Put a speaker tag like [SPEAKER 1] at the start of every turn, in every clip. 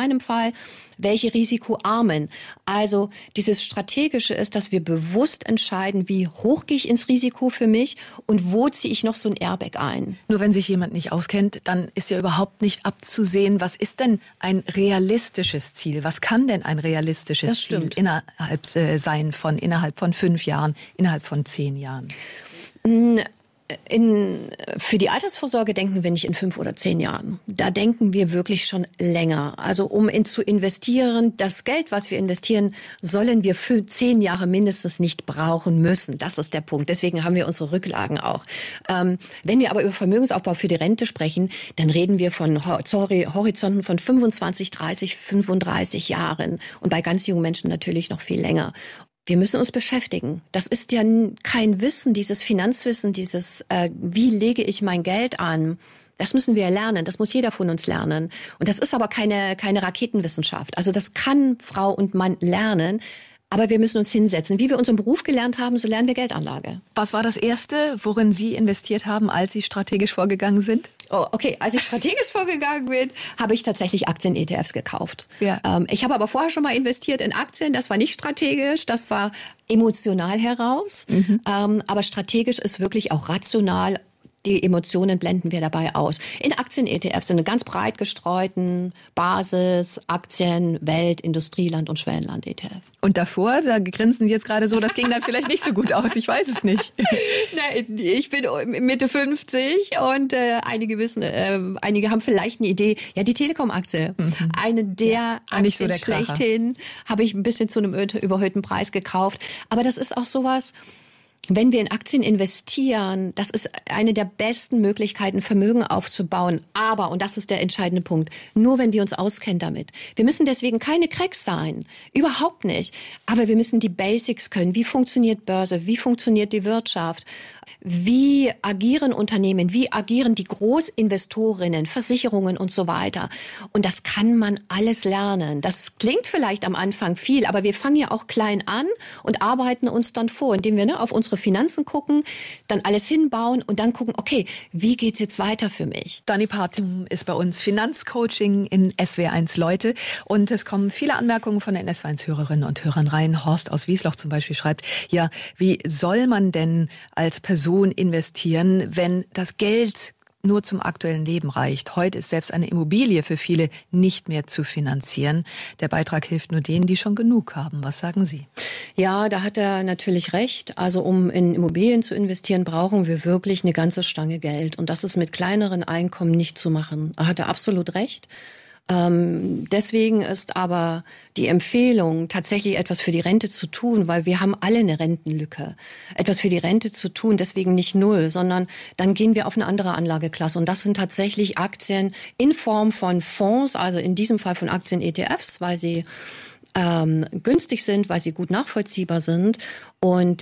[SPEAKER 1] meinem Fall, welche risikoarmen. Also dieses Strategische ist, dass wir bewusst entscheiden, wie hoch gehe ich ins Risiko für mich und wo ziehe ich noch so ein Airbag ein.
[SPEAKER 2] Nur wenn sich jemand nicht auskennt, dann ist ja überhaupt nicht abzusehen, was ist denn ein realistisches Ziel? Was kann denn ein realistisches Ziel innerhalb von 5 Jahren, innerhalb von 10 Jahren?
[SPEAKER 1] Für die Altersvorsorge denken wir nicht in 5 oder 10 Jahren. Da denken wir wirklich schon länger. Also zu investieren, das Geld, was wir investieren, sollen wir für 10 Jahre mindestens nicht brauchen müssen. Das ist der Punkt. Deswegen haben wir unsere Rücklagen auch. Wenn wir aber über Vermögensaufbau für die Rente sprechen, dann reden wir von Horizonten von 25, 30, 35 Jahren. Und bei ganz jungen Menschen natürlich noch viel länger. Wir müssen uns beschäftigen. Das ist ja kein Wissen, dieses Finanzwissen, wie lege ich mein Geld an? Das müssen wir lernen. Das muss jeder von uns lernen. Und das ist aber keine Raketenwissenschaft. Also das kann Frau und Mann lernen. Aber wir müssen uns hinsetzen. Wie wir unseren Beruf gelernt haben, so lernen wir Geldanlage.
[SPEAKER 2] Was war das Erste, worin Sie investiert haben, als Sie strategisch vorgegangen sind?
[SPEAKER 1] Oh, okay. Als ich strategisch vorgegangen bin, habe ich tatsächlich Aktien-ETFs gekauft.
[SPEAKER 2] Ja.
[SPEAKER 1] Ich habe aber vorher schon mal investiert in Aktien. Das war nicht strategisch, das war emotional heraus. Aber strategisch ist wirklich auch rational. Die Emotionen blenden wir dabei aus. In Aktien-ETFs sind eine ganz breit gestreuten Basis, Aktien, Welt, Industrieland und Schwellenland-ETF.
[SPEAKER 2] Und davor, da grinsen Sie jetzt gerade so, das ging dann vielleicht nicht so gut aus, ich weiß es nicht.
[SPEAKER 1] Ich bin Mitte 50 und einige haben vielleicht eine Idee. Ja, die Telekom-Aktie, eine der Aktien
[SPEAKER 2] so der
[SPEAKER 1] schlechthin, habe ich ein bisschen zu einem überhöhten Preis gekauft. Aber das ist auch sowas. Wenn wir in Aktien investieren, das ist eine der besten Möglichkeiten, Vermögen aufzubauen. Aber, und das ist der entscheidende Punkt, nur wenn wir uns auskennen damit. Wir müssen deswegen keine Cracks sein. Überhaupt nicht. Aber wir müssen die Basics können. Wie funktioniert Börse? Wie funktioniert die Wirtschaft? Wie agieren Unternehmen? Wie agieren die Großinvestorinnen, Versicherungen und so weiter? Und das kann man alles lernen. Das klingt vielleicht am Anfang viel, aber wir fangen ja auch klein an und arbeiten uns dann vor, indem wir auf unsere Finanzen gucken, dann alles hinbauen und dann gucken, okay, wie geht's jetzt weiter für mich?
[SPEAKER 2] Dani Partum ist bei uns Finanzcoaching in SW1 Leute und es kommen viele Anmerkungen von den SW1-Hörerinnen und Hörern rein. Horst aus Wiesloch zum Beispiel schreibt, ja, wie soll man denn als Person investieren, wenn das Geld nur zum aktuellen Leben reicht? Heute ist selbst eine Immobilie für viele nicht mehr zu finanzieren. Der Beitrag hilft nur denen, die schon genug haben. Was sagen Sie?
[SPEAKER 1] Ja, da hat er natürlich recht. Also um in Immobilien zu investieren, brauchen wir wirklich eine ganze Stange Geld. Und das ist mit kleineren Einkommen nicht zu machen. Da hat er absolut recht. Deswegen ist aber die Empfehlung, tatsächlich etwas für die Rente zu tun, weil wir haben alle eine Rentenlücke. Etwas für die Rente zu tun, deswegen nicht 0, sondern dann gehen wir auf eine andere Anlageklasse. Und das sind tatsächlich Aktien in Form von Fonds, also in diesem Fall von Aktien-ETFs, weil sie günstig sind, weil sie gut nachvollziehbar sind. Und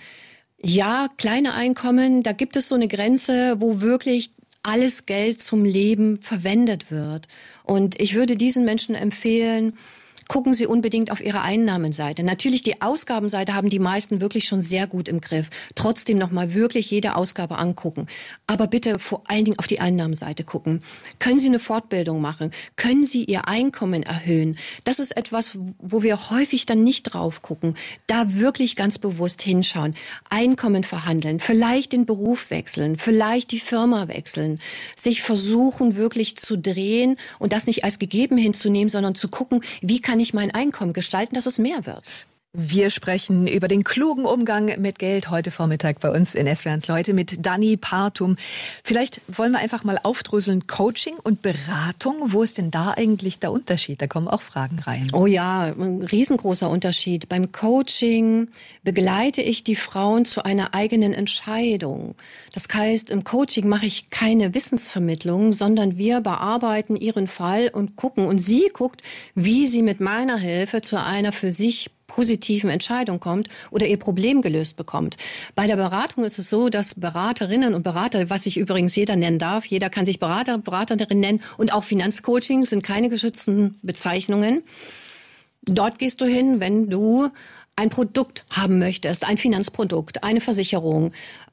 [SPEAKER 1] ja, kleine Einkommen, da gibt es so eine Grenze, wo wirklich alles Geld zum Leben verwendet wird. Und ich würde diesen Menschen empfehlen, gucken Sie unbedingt auf Ihre Einnahmenseite. Natürlich, die Ausgabenseite haben die meisten wirklich schon sehr gut im Griff. Trotzdem nochmal wirklich jede Ausgabe angucken. Aber bitte vor allen Dingen auf die Einnahmenseite gucken. Können Sie eine Fortbildung machen? Können Sie Ihr Einkommen erhöhen? Das ist etwas, wo wir häufig dann nicht drauf gucken. Da wirklich ganz bewusst hinschauen. Einkommen verhandeln, vielleicht den Beruf wechseln, vielleicht die Firma wechseln. Sich versuchen wirklich zu drehen und das nicht als gegeben hinzunehmen, sondern zu gucken, wie kann ich mein Einkommen gestalten, dass es mehr wird.
[SPEAKER 2] Wir sprechen über den klugen Umgang mit Geld heute Vormittag bei uns in SW1 Leute mit Dani Partum. Vielleicht wollen wir einfach mal aufdröseln, Coaching und Beratung. Wo ist denn da eigentlich der Unterschied? Da kommen auch Fragen rein.
[SPEAKER 1] Oh ja, ein riesengroßer Unterschied. Beim Coaching begleite ich die Frauen zu einer eigenen Entscheidung. Das heißt, im Coaching mache ich keine Wissensvermittlung, sondern wir bearbeiten ihren Fall und gucken. Und sie guckt, wie sie mit meiner Hilfe zu einer für sich positiven Entscheidung kommt oder ihr Problem gelöst bekommt. Bei der Beratung ist es so, dass Beraterinnen und Berater, was sich übrigens jeder nennen darf, jeder kann sich Berater, Beraterin nennen und auch Finanzcoaching sind keine geschützten Bezeichnungen. Dort gehst du hin, wenn du ein Produkt haben möchtest, ein Finanzprodukt, eine Versicherung,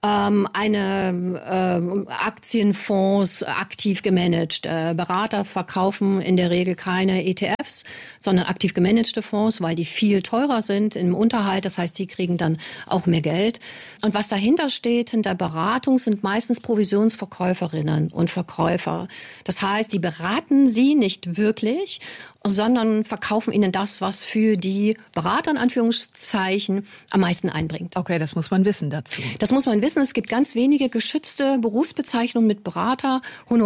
[SPEAKER 1] Aktienfonds aktiv gemanagt. Berater verkaufen in der Regel keine ETFs, sondern aktiv gemanagte Fonds, weil die viel teurer sind im Unterhalt. Das heißt, die kriegen dann auch mehr Geld. Und was dahinter steht, hinter Beratung, sind meistens Provisionsverkäuferinnen und Verkäufer. Das heißt, die beraten sie nicht wirklich, sondern verkaufen ihnen das, was für die Berater in Anführungszeichen am meisten einbringt.
[SPEAKER 2] Okay, das muss man wissen dazu.
[SPEAKER 1] Das muss man wissen. Es gibt ganz wenige geschützte Berufsbezeichnungen mit Berater.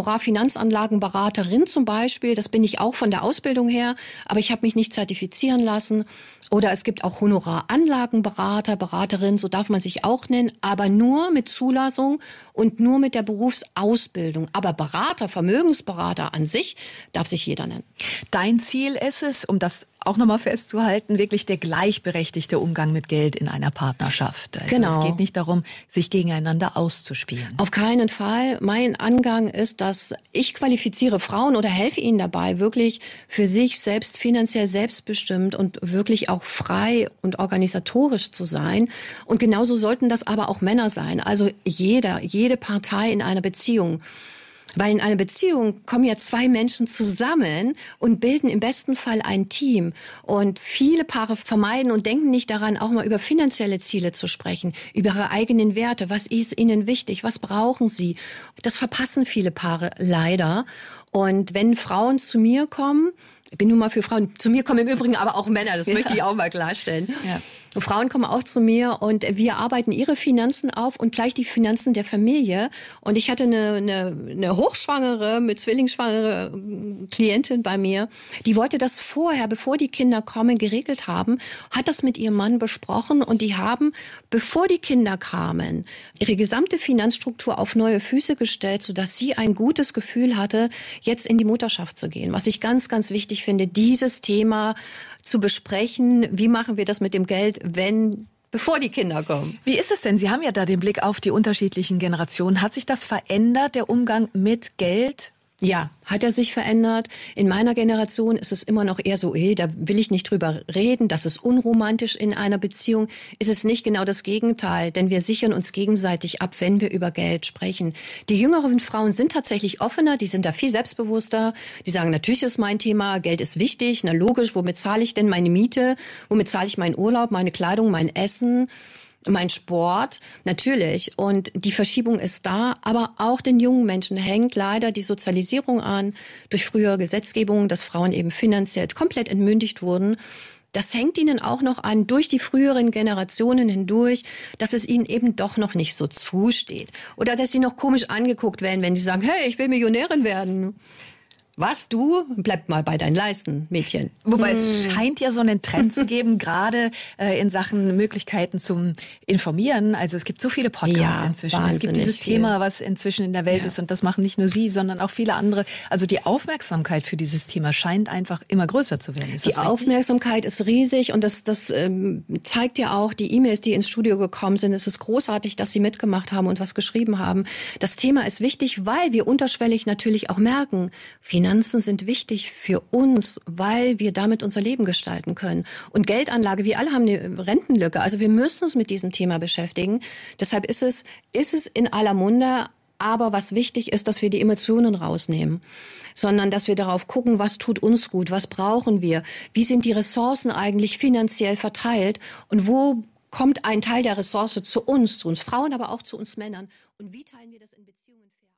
[SPEAKER 1] Honorar-Finanzanlagenberaterin zum Beispiel, das bin ich auch von der Ausbildung her, aber ich habe mich nicht zertifizieren lassen. Oder es gibt auch Honoraranlagenberater, Beraterin, so darf man sich auch nennen, aber nur mit Zulassung und nur mit der Berufsausbildung. Aber Berater, Vermögensberater an sich darf sich jeder nennen.
[SPEAKER 2] Dein Ziel ist es, um das auch nochmal festzuhalten, wirklich der gleichberechtigte Umgang mit Geld in einer Partnerschaft. Also
[SPEAKER 1] genau.
[SPEAKER 2] Es geht nicht darum, sich gegeneinander auszuspielen.
[SPEAKER 1] Auf keinen Fall. Mein Angang ist, dass ich qualifiziere Frauen oder helfe ihnen dabei, wirklich für sich selbst finanziell selbstbestimmt und wirklich auch frei und organisatorisch zu sein. Und genauso sollten das aber auch Männer sein. Also jede Partei in einer Beziehung. Weil in einer Beziehung kommen ja zwei Menschen zusammen und bilden im besten Fall ein Team. Und viele Paare vermeiden und denken nicht daran, auch mal über finanzielle Ziele zu sprechen, über ihre eigenen Werte. Was ist ihnen wichtig? Was brauchen sie? Das verpassen viele Paare leider. Und wenn Frauen zu mir kommen, ich bin nun mal für Frauen, zu mir kommen im Übrigen aber auch Männer, das möchte ich auch mal klarstellen. Ja. Frauen kommen auch zu mir und wir arbeiten ihre Finanzen auf und gleich die Finanzen der Familie. Und ich hatte eine hochschwangere, mit zwillingsschwangere Klientin bei mir, die wollte das vorher, bevor die Kinder kommen, geregelt haben, hat das mit ihrem Mann besprochen und die haben, bevor die Kinder kamen, ihre gesamte Finanzstruktur auf neue Füße gestellt, sodass sie ein gutes Gefühl hatte, jetzt in die Mutterschaft zu gehen. Was ich ganz, ganz wichtig finde, dieses Thema zu besprechen, wie machen wir das mit dem Geld, bevor die Kinder kommen.
[SPEAKER 2] Wie ist es denn? Sie haben ja da den Blick auf die unterschiedlichen Generationen. Hat sich das verändert, der Umgang mit Geld?
[SPEAKER 1] Ja, hat er sich verändert. In meiner Generation ist es immer noch eher so, da will ich nicht drüber reden, das ist unromantisch in einer Beziehung. Ist es nicht genau das Gegenteil, denn wir sichern uns gegenseitig ab, wenn wir über Geld sprechen. Die jüngeren Frauen sind tatsächlich offener, die sind da viel selbstbewusster. Die sagen, natürlich ist mein Thema, Geld ist wichtig, na logisch, womit zahle ich denn meine Miete? Womit zahle ich meinen Urlaub, meine Kleidung, mein Essen? Mein Sport, natürlich. Und die Verschiebung ist da, aber auch den jungen Menschen hängt leider die Sozialisierung an, durch frühere Gesetzgebung, dass Frauen eben finanziell komplett entmündigt wurden. Das hängt ihnen auch noch an, durch die früheren Generationen hindurch, dass es ihnen eben doch noch nicht so zusteht. Oder dass sie noch komisch angeguckt werden, wenn sie sagen, hey, ich will Millionärin werden. Was, du? Bleib mal bei deinen Leisten, Mädchen.
[SPEAKER 2] Wobei es scheint ja so einen Trend zu geben, gerade in Sachen Möglichkeiten zum Informieren. Also es gibt so viele Podcasts inzwischen. Es gibt dieses Thema, was inzwischen in der Welt ist und das machen nicht nur Sie, sondern auch viele andere. Also die Aufmerksamkeit für dieses Thema scheint einfach immer größer zu werden.
[SPEAKER 1] Die Aufmerksamkeit ist riesig und das zeigt ja auch die E-Mails, die ins Studio gekommen sind. Es ist großartig, dass Sie mitgemacht haben und was geschrieben haben. Das Thema ist wichtig, weil wir unterschwellig natürlich auch merken, Finanzen sind wichtig für uns, weil wir damit unser Leben gestalten können. Und Geldanlage, wir alle haben eine Rentenlücke. Also wir müssen uns mit diesem Thema beschäftigen. Deshalb ist es in aller Munde. Aber was wichtig ist, dass wir die Emotionen rausnehmen, sondern dass wir darauf gucken, was tut uns gut, was brauchen wir, wie sind die Ressourcen eigentlich finanziell verteilt und wo kommt ein Teil der Ressource zu uns Frauen, aber auch zu uns Männern. Und wie teilen wir das in Beziehungen fair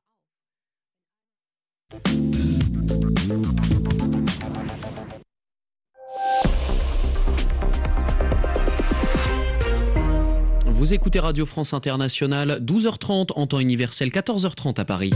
[SPEAKER 1] auf?
[SPEAKER 3] Vous écoutez Radio France Internationale, 12h30 en temps universel, 14h30 à Paris.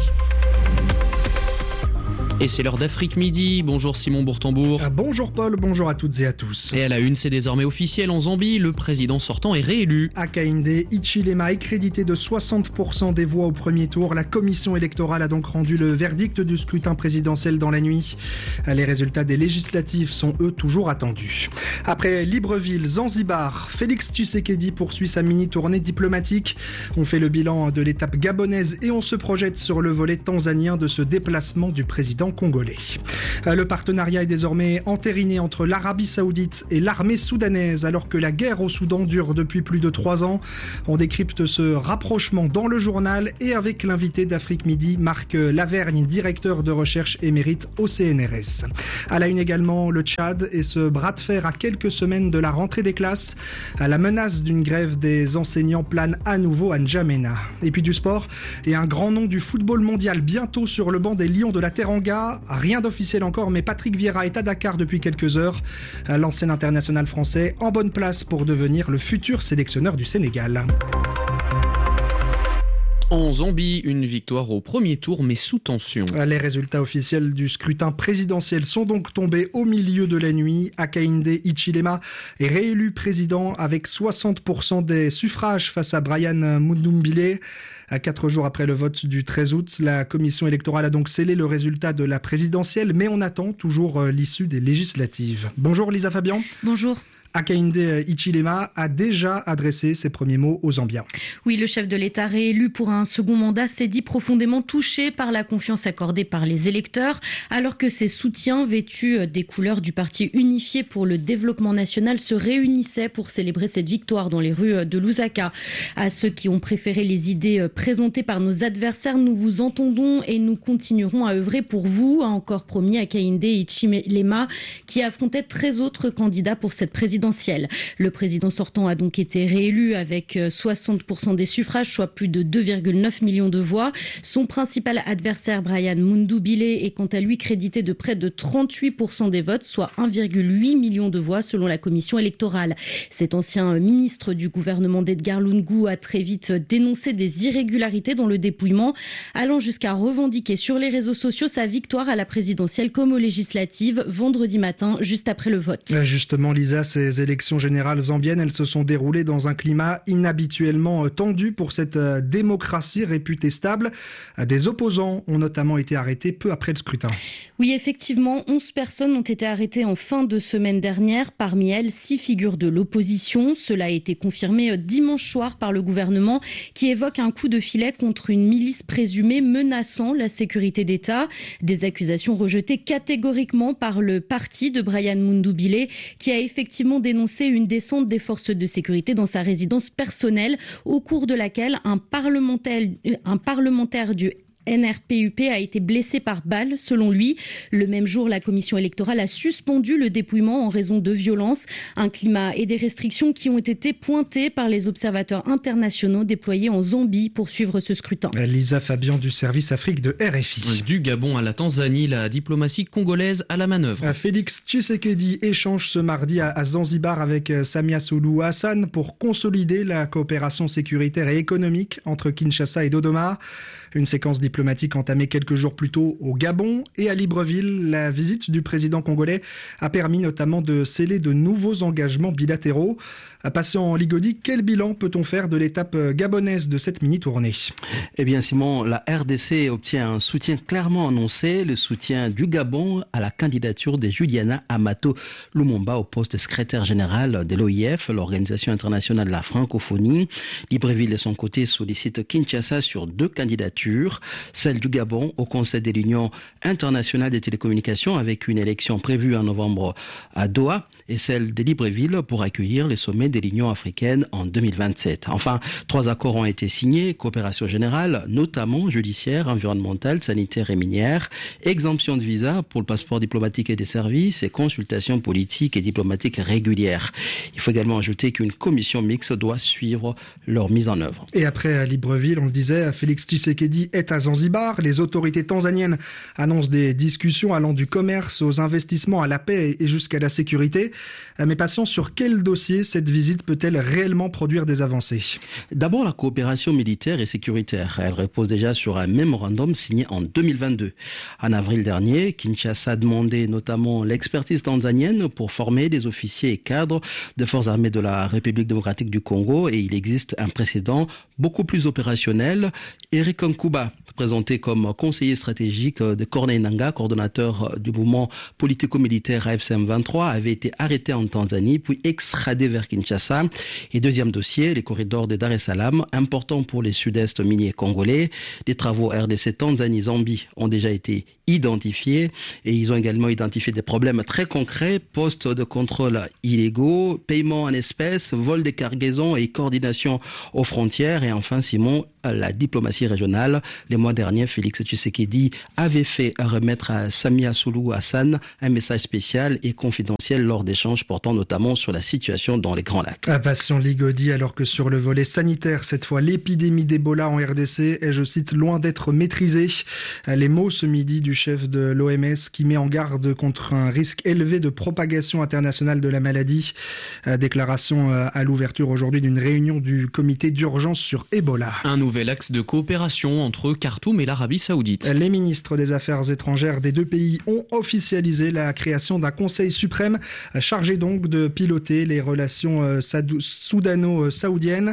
[SPEAKER 3] Et c'est l'heure d'Afrique Midi. Bonjour Simon Bourtambour.
[SPEAKER 4] Bonjour Paul, bonjour à toutes et à tous.
[SPEAKER 3] Et à la une, c'est désormais officiel en Zambie, le président sortant est réélu.
[SPEAKER 4] Hakainde Hichilema est crédité de 60% des voix au premier tour. La commission électorale a donc rendu le verdict du scrutin présidentiel dans la nuit. Les résultats des législatives sont eux toujours attendus. Après Libreville, Zanzibar, Félix Tshisekedi poursuit sa mini-tournée diplomatique. On fait le bilan de l'étape gabonaise et on se projette sur le volet tanzanien de ce déplacement du président président congolais. Le partenariat est désormais entériné entre l'Arabie Saoudite et l'armée soudanaise alors que la guerre au Soudan dure depuis plus de 3 ans. On décrypte ce rapprochement dans le journal et avec l'invité d'Afrique Midi, Marc Lavergne, directeur de recherche émérite au CNRS. À la une également, le Tchad et ce bras de fer à quelques semaines de la rentrée des classes. La menace d'une grève des enseignants plane à nouveau à N'Djamena. Et puis du sport et un grand nom du football mondial bientôt sur le banc des Lions de la Teranga. Rien d'officiel encore, mais Patrick Vieira est à Dakar depuis quelques heures. L'ancien international français en bonne place pour devenir le futur sélectionneur du Sénégal.
[SPEAKER 3] En Zambie, une victoire au premier tour, mais sous tension.
[SPEAKER 4] Les résultats officiels du scrutin présidentiel sont donc tombés au milieu de la nuit. Hakainde Hichilema est réélu président avec 60% des suffrages face à Brian Mundumbile. 4 jours après le vote du 13 août, la commission électorale a donc scellé le résultat de la présidentielle, mais on attend toujours l'issue des législatives. Bonjour Lisa Fabian.
[SPEAKER 5] Bonjour.
[SPEAKER 4] Hakainde Hichilema a déjà adressé ses premiers mots aux Zambiens.
[SPEAKER 5] Oui, le chef de l'État réélu pour un second mandat s'est dit profondément touché par la confiance accordée par les électeurs, alors que ses soutiens vêtus des couleurs du Parti unifié pour le développement national se réunissaient pour célébrer cette victoire dans les rues de Lusaka. À ceux qui ont préféré les idées présentées par nos adversaires, nous vous entendons et nous continuerons à œuvrer pour vous, a encore promis Hakainde Hichilema, qui affrontait 13 autres candidats pour cette présidentielle. Le président sortant a donc été réélu avec 60% des suffrages, soit plus de 2,9 millions de voix. Son principal adversaire, Brian Mundumbile, est quant à lui crédité de près de 38% des votes, soit 1,8 million de voix selon la commission électorale. Cet ancien ministre du gouvernement d'Edgar Lungu a très vite dénoncé des irrégularités dans le dépouillement, allant jusqu'à revendiquer sur les réseaux sociaux sa victoire à la présidentielle comme aux législatives vendredi matin, juste après le vote.
[SPEAKER 4] Justement, Lisa, ces élections générales zambiennes, elles se sont déroulées dans un climat inhabituellement tendu pour cette démocratie réputée stable. Des opposants ont notamment été arrêtés peu après le scrutin.
[SPEAKER 5] Oui, effectivement, 11 personnes ont été arrêtées en fin de semaine dernière. Parmi elles, 6 figures de l'opposition. Cela a été confirmé dimanche soir par le gouvernement qui évoque un coup de filet contre une milice présumée menaçant la sécurité d'État. Des accusations rejetées catégoriquement par le parti de Brian Mundumbile qui a effectivement dénoncé une descente des forces de sécurité dans sa résidence personnelle au cours de laquelle un parlementaire du NRPUP a été blessé par balle, selon lui. Le même jour, la commission électorale a suspendu le dépouillement en raison de violences, un climat et des restrictions qui ont été pointées par les observateurs internationaux déployés en Zambie pour suivre ce scrutin.
[SPEAKER 4] Lisa Fabian du service Afrique de RFI.
[SPEAKER 3] Du Gabon à la Tanzanie, la diplomatie congolaise à la manœuvre.
[SPEAKER 4] Félix Tshisekedi échange ce mardi à Zanzibar avec Samia Suluhu Hassan pour consolider la coopération sécuritaire et économique entre Kinshasa et Dodoma. Une séquence diplomatique entamée quelques jours plus tôt au Gabon et à Libreville. La visite du président congolais a permis notamment de sceller de nouveaux engagements bilatéraux. Passé en Ligodi, quel bilan peut-on faire de l'étape gabonaise de cette mini-tournée ?
[SPEAKER 6] Eh bien Simon, la RDC obtient un soutien clairement annoncé, le soutien du Gabon à la candidature de Juliana Amato Lumumba au poste de secrétaire général de l'OIF, l'Organisation internationale de la francophonie. Libreville de son côté sollicite Kinshasa sur 2 candidatures, celle du Gabon au Conseil de l'Union internationale des télécommunications avec une élection prévue en novembre à Doha et celle de Libreville pour accueillir le sommet de l'Union africaine en 2027. Enfin, 3 accords ont été signés, coopération générale, notamment judiciaire, environnementale, sanitaire et minière, exemption de visa pour le passeport diplomatique et des services et consultations politiques et diplomatiques régulières. Il faut également ajouter qu'une commission mixte doit suivre leur mise en œuvre.
[SPEAKER 4] Et après Libreville, on le disait, Félix Tshisekedi est à Zanzibar. Les autorités tanzaniennes annoncent des discussions allant du commerce aux investissements, à la paix et jusqu'à la sécurité. Mais passons sur quel dossier cette visite peut-elle réellement produire des avancées ?
[SPEAKER 6] D'abord, la coopération militaire et sécuritaire. Elle repose déjà sur un mémorandum signé en 2022. En avril dernier, Kinshasa a demandé notamment l'expertise tanzanienne pour former des officiers et cadres des forces armées de la République démocratique du Congo et il existe un précédent beaucoup plus opérationnel. Eric Nkuba, présenté comme conseiller stratégique de Corneille Nangaa, coordonnateur du mouvement politico-militaire AFC M23, avait été arrêté en Tanzanie puis extradé vers Kinshasa. Et deuxième dossier, les corridors de Dar es Salaam, importants pour les sud-est miniers congolais. Des travaux RDC Tanzanie-Zambie ont déjà été identifiés et ils ont également identifié des problèmes très concrets, postes de contrôle illégaux, paiement en espèces, vol des cargaisons et coordination aux frontières. Et enfin, Simon, la diplomatie régionale. Les mois derniers, Félix Tshisekedi avait fait remettre à Samia Suluhu Hassan un message spécial et confidentiel lors d'échanges portant notamment sur la situation dans les Grands Lacs.
[SPEAKER 4] Passion Ligodi, alors que sur le volet sanitaire, cette fois, l'épidémie d'Ebola en RDC est, je cite, loin d'être maîtrisée. Les mots ce midi du chef de l'OMS qui met en garde contre un risque élevé de propagation internationale de la maladie. Déclaration à l'ouverture aujourd'hui d'une réunion du comité d'urgence sur Ebola.
[SPEAKER 3] Un nouvel axe de coopération entre Khartoum et l'Arabie Saoudite.
[SPEAKER 4] Les ministres des Affaires étrangères des deux pays ont officialisé la création d'un conseil suprême chargé donc de piloter les relations soudano-saoudiennes.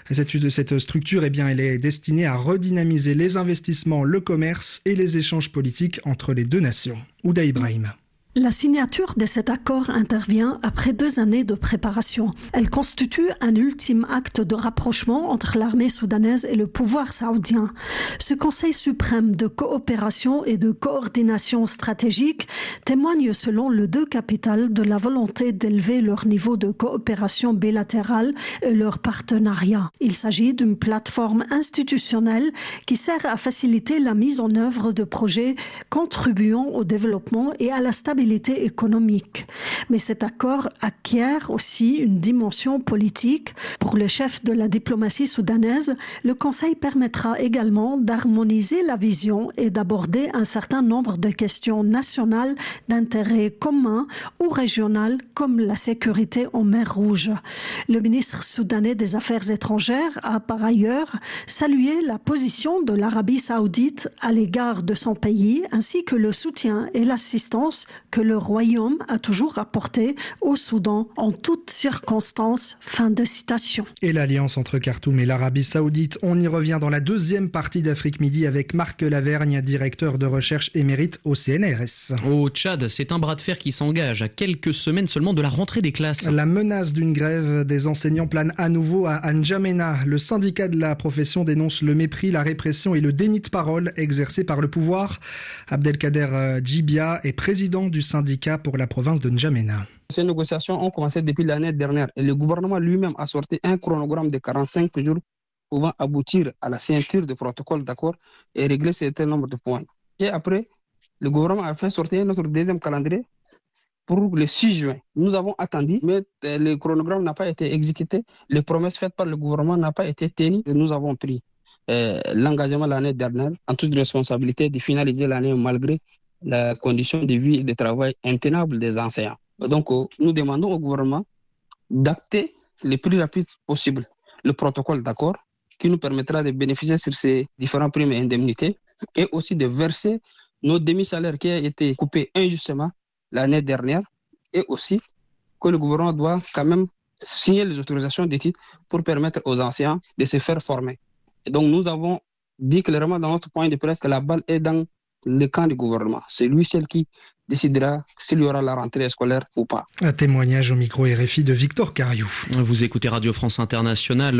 [SPEAKER 4] Cette structure, elle est destinée à redynamiser les investissements, le commerce et les échanges politiques entre les deux nations. Ouda Ibrahim.
[SPEAKER 7] La signature de cet accord intervient après 2 années de préparation. Elle constitue un ultime acte de rapprochement entre l'armée soudanaise et le pouvoir saoudien. Ce Conseil suprême de coopération et de coordination stratégique témoigne selon le deux capitales de la volonté d'élever leur niveau de coopération bilatérale et leur partenariat. Il s'agit d'une plateforme institutionnelle qui sert à faciliter la mise en œuvre de projets contribuant au développement et à la stabilité économique. Mais cet accord acquiert aussi une dimension politique. Pour le chef de la diplomatie soudanaise, le Conseil permettra également d'harmoniser la vision et d'aborder un certain nombre de questions nationales d'intérêt commun ou régional comme la sécurité en mer Rouge. Le ministre soudanais des Affaires étrangères a par ailleurs salué la position de l'Arabie saoudite à l'égard de son pays ainsi que le soutien et l'assistance que le Royaume a toujours apporté au Soudan en toutes circonstances. Fin de citation.
[SPEAKER 4] Et l'alliance entre Khartoum et l'Arabie Saoudite, on y revient dans la deuxième partie d'Afrique Midi avec Marc Lavergne, directeur de recherche émérite au CNRS.
[SPEAKER 3] Au Tchad, c'est un bras de fer qui s'engage à quelques semaines seulement de la rentrée des classes.
[SPEAKER 4] La menace d'une grève des enseignants plane à nouveau à N'Djamena. Le syndicat de la profession dénonce le mépris, la répression et le déni de parole exercé par le pouvoir. Abdelkader Djibia est président du syndicat pour la province de N'Djamena.
[SPEAKER 8] Ces négociations ont commencé depuis l'année dernière et le gouvernement lui-même a sorti un chronogramme de 45 jours pouvant aboutir à la signature de protocole d'accord et régler un certain nombre de points. Et après, le gouvernement a fait sortir notre deuxième calendrier pour le 6 juin. Nous avons attendu, mais le chronogramme n'a pas été exécuté. Les promesses faites par le gouvernement n'ont pas été tenues. Nous avons pris l'engagement l'année dernière, en toute responsabilité, de finaliser l'année malgré la condition de vie et de travail intenable des enseignants. Donc, nous demandons au gouvernement d'acter le plus rapide possible le protocole d'accord qui nous permettra de bénéficier sur ces différents primes et indemnités et aussi de verser nos demi-salaires qui ont été coupés injustement l'année dernière et aussi que le gouvernement doit quand même signer les autorisations d'études pour permettre aux enseignants de se faire former. Et donc, nous avons dit clairement dans notre point de presse que la balle est dans le camp du gouvernement. C'est lui seul qui décidera s'il y aura la rentrée scolaire ou pas.
[SPEAKER 4] Un témoignage au micro RFI de Victor Cariou.
[SPEAKER 3] Vous écoutez Radio France Internationale,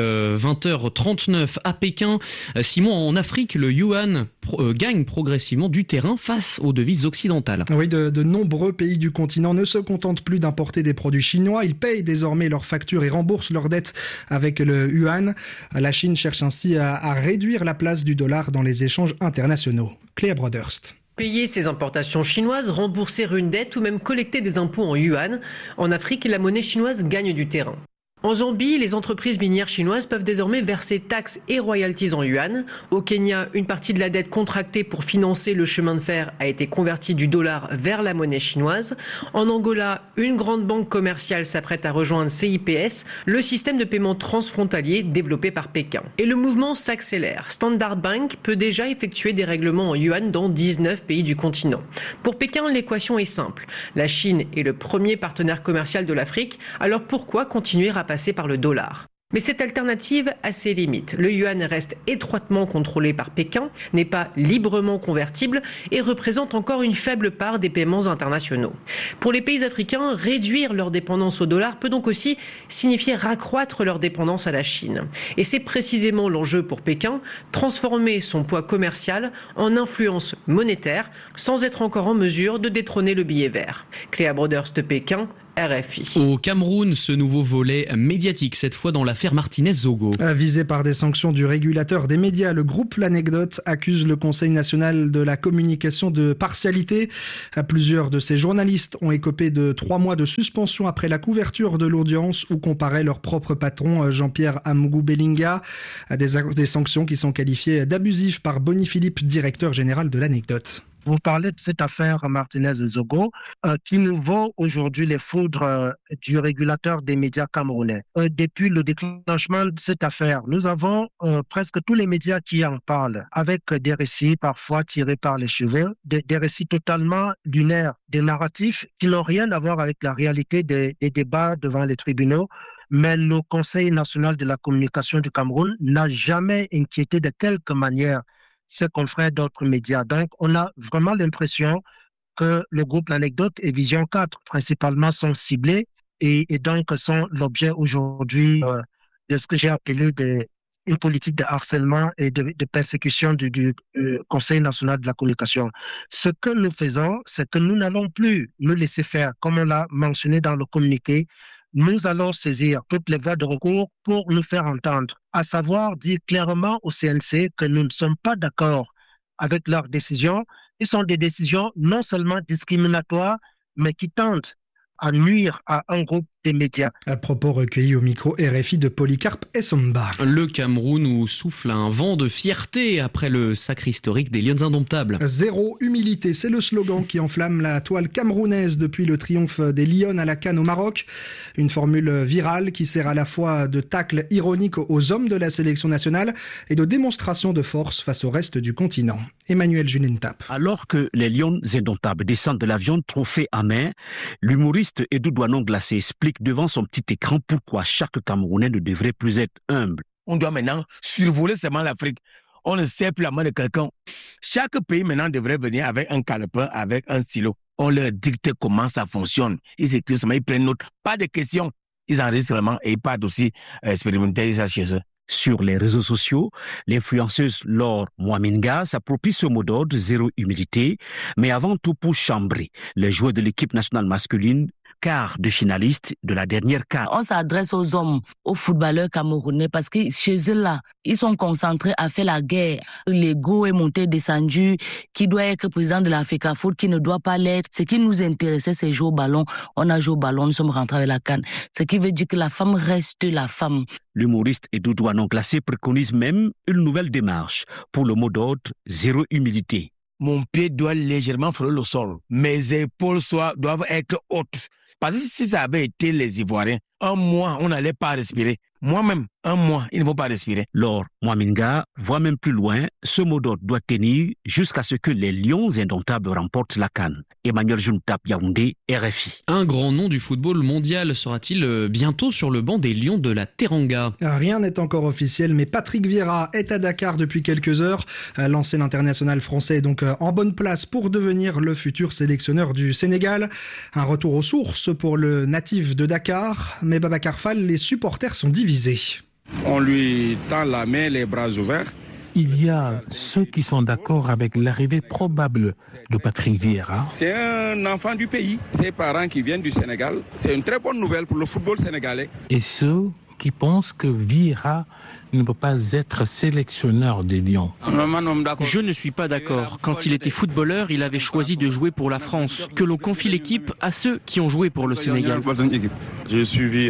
[SPEAKER 3] 20h39 à Pékin. Simon, en Afrique, le yuan gagne progressivement du terrain face aux devises occidentales.
[SPEAKER 4] Oui, de nombreux pays du continent ne se contentent plus d'importer des produits chinois. Ils payent désormais leurs factures et remboursent leurs dettes avec le yuan. La Chine cherche ainsi à réduire la place du dollar dans les échanges internationaux. Cléa Broderst.
[SPEAKER 9] Payer ses importations chinoises, rembourser une dette ou même collecter des impôts en yuan. En Afrique, la monnaie chinoise gagne du terrain. En Zambie, les entreprises minières chinoises peuvent désormais verser taxes et royalties en yuan. Au Kenya, une partie de la dette contractée pour financer le chemin de fer a été convertie du dollar vers la monnaie chinoise. En Angola, une grande banque commerciale s'apprête à rejoindre CIPS, le système de paiement transfrontalier développé par Pékin. Et le mouvement s'accélère. Standard Bank peut déjà effectuer des règlements en yuan dans 19 pays du continent. Pour Pékin, l'équation est simple. La Chine est le premier partenaire commercial de l'Afrique, alors pourquoi continuer à passer par le dollar ? Mais cette alternative a ses limites. Le yuan reste étroitement contrôlé par Pékin, n'est pas librement convertible et représente encore une faible part des paiements internationaux. Pour les pays africains, réduire leur dépendance au dollar peut donc aussi signifier raccroître leur dépendance à la Chine. Et c'est précisément l'enjeu pour Pékin, transformer son poids commercial en influence monétaire sans être encore en mesure de détrôner le billet vert. Cléa Broders de Pékin, RFI.
[SPEAKER 3] Au Cameroun, ce nouveau volet médiatique, cette fois dans l'affaire Martinez-Zogo.
[SPEAKER 4] Visé par des sanctions du régulateur des médias, le groupe L'Anecdote accuse le Conseil national de la communication de partialité. Plusieurs de ces journalistes ont écopé de 3 mois de suspension après la couverture de l'audience où comparait leur propre patron Jean-Pierre Amugou Bellinga. Des sanctions qui sont qualifiées d'abusives par Bonny Philippe, directeur général de L'Anecdote.
[SPEAKER 10] Vous parlez de cette affaire Martinez-Zogo qui nous vaut aujourd'hui les foudres du régulateur des médias camerounais. Depuis le déclenchement de cette affaire, nous avons presque tous les médias qui en parlent, avec des récits parfois tirés par les cheveux, des récits totalement lunaires, des narratifs qui n'ont rien à voir avec la réalité des débats devant les tribunaux. Mais le Conseil national de la communication du Cameroun n'a jamais inquiété de quelque manière ses confrères d'autres médias. Donc, on a vraiment l'impression que le groupe L'Anecdote et Vision 4, principalement, sont ciblés et donc sont l'objet aujourd'hui de ce que j'ai appelé une politique de harcèlement et de persécution du Conseil national de la communication. Ce que nous faisons, c'est que nous n'allons plus nous laisser faire, comme on l'a mentionné dans le communiqué. Nous allons saisir toutes les voies de recours pour nous faire entendre, à savoir dire clairement au CNC que nous ne sommes pas d'accord avec leurs décisions. Ils sont des décisions non seulement discriminatoires, mais qui tentent à nuire à un groupe des médias.
[SPEAKER 4] À propos recueillis au micro RFI de Polycarpe Essomba.
[SPEAKER 3] Le Cameroun où souffle un vent de fierté après le sacre historique des Lions indomptables.
[SPEAKER 4] Zéro humilité, c'est le slogan qui enflamme la toile camerounaise depuis le triomphe des Lions à la CAN au Maroc. Une formule virale qui sert à la fois de tacle ironique aux hommes de la sélection nationale et de démonstration de force face au reste du continent. Emmanuel Junentap.
[SPEAKER 11] Alors que les Lions indomptables descendent de l'avion trophée à main, l'humoriste Edou Douanon Glacé explique devant son petit écran pourquoi chaque Camerounais ne devrait plus être humble.
[SPEAKER 12] On doit maintenant survoler seulement l'Afrique. On ne sait plus la main de quelqu'un. Chaque pays maintenant devrait venir avec un calepin, avec un stylo. On leur dicte comment ça fonctionne. Ils écrivent seulement, ils prennent note. Pas de questions. Ils enregistrent vraiment et ils partent aussi expérimenter ça chez eux.
[SPEAKER 11] Sur les réseaux sociaux, l'influenceuse Laure Mwaminga s'approprie ce mot d'ordre zéro humilité, mais avant tout pour chambrer les joueurs de l'équipe nationale masculine, quart de finaliste de la dernière CAN.
[SPEAKER 13] On s'adresse aux hommes, aux footballeurs camerounais, parce que chez eux là, ils sont concentrés à faire la guerre. L'ego est monté, descendu, qui doit être président de la FECAFOOT, qui ne doit pas l'être. Ce qui nous intéressait, c'est jouer au ballon. On a joué au ballon, nous sommes rentrés avec la CAN. Ce qui veut dire que la femme reste la femme.
[SPEAKER 11] L'humoriste Edou Douanon Glacé préconise même une nouvelle démarche pour le mot d'ordre zéro humilité.
[SPEAKER 12] Mon pied doit légèrement frôler le sol. Mes épaules doivent être hautes. Parce que si ça avait été les Ivoiriens, un mois, on n'allait pas respirer. Moi-même, un mois, il ne faut pas respirer.
[SPEAKER 11] Laure Mwaminga voit même plus loin. Ce mot d'ordre doit tenir jusqu'à ce que les Lions indomptables remportent la CAN. Emmanuel Juntap, Yaoundé, RFI.
[SPEAKER 3] Un grand nom du football mondial sera-t-il bientôt sur le banc des Lions de la Teranga?
[SPEAKER 4] Rien n'est encore officiel, mais Patrick Vieira est à Dakar depuis quelques heures. L'ancien international français est donc en bonne place pour devenir le futur sélectionneur du Sénégal. Un retour aux sources pour le natif de Dakar, mais Babacar Fall, les supporters sont divisés.
[SPEAKER 14] On lui tend la main, les bras ouverts.
[SPEAKER 15] Il y a ceux qui sont d'accord avec l'arrivée probable de Patrick Vieira.
[SPEAKER 14] C'est un enfant du pays, ses parents qui viennent du Sénégal. C'est une très bonne nouvelle pour le football sénégalais.
[SPEAKER 15] Et ceux qui pensent que Vieira ne peut pas être sélectionneur des Lions.
[SPEAKER 16] Je ne suis pas d'accord. Quand il était footballeur, il avait choisi de jouer pour la France. Que l'on confie l'équipe à ceux qui ont joué pour le Sénégal.
[SPEAKER 17] J'ai suivi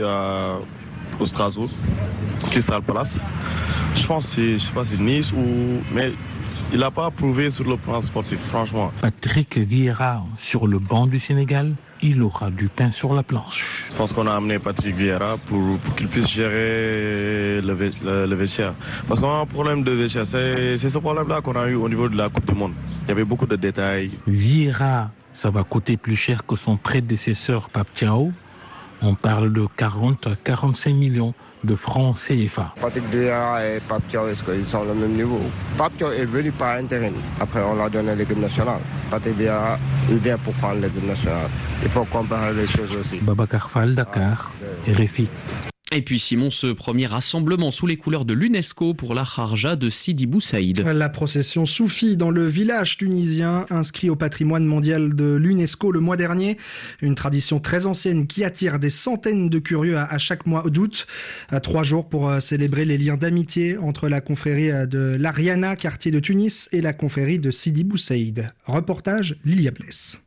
[SPEAKER 17] au Strasbourg, Crystal Palace. Je pense que c'est Nice mais il n'a pas prouvé sur le plan sportif, franchement.
[SPEAKER 15] Patrick Vieira sur le banc du Sénégal, il aura du pain sur la planche.
[SPEAKER 17] Je pense qu'on a amené Patrick Vieira pour qu'il puisse gérer le vestiaire. Parce qu'on a un problème de vestiaire. C'est ce problème-là qu'on a eu au niveau de la Coupe du Monde. Il y avait beaucoup de détails.
[SPEAKER 15] Vieira, ça va coûter plus cher que son prédécesseur Pape Thiaw. On parle de 40 à 45 millions de francs CFA.
[SPEAKER 18] Patrick Vieira et Pape Thiaw, est-ce qu'ils sont au même niveau? Pape Thiaw est venu par intérim. Après, on l'a donné l'équipe nationale. Patrick Vieira, il vient pour prendre l'équipe nationale. Il faut comparer les choses aussi.
[SPEAKER 15] Babacar Fall, Dakar, RFI.
[SPEAKER 3] Et puis Simon, ce premier rassemblement sous les couleurs de l'UNESCO pour la Kharja de Sidi Bou Saïd.
[SPEAKER 4] La procession soufie dans le village tunisien inscrit au patrimoine mondial de l'UNESCO le mois dernier. Une tradition très ancienne qui attire des centaines de curieux à chaque mois d'août. 3 jours pour célébrer les liens d'amitié entre la confrérie de l'Ariana, quartier de Tunis, et la confrérie de Sidi Bou Saïd. Reportage Lilia Bless.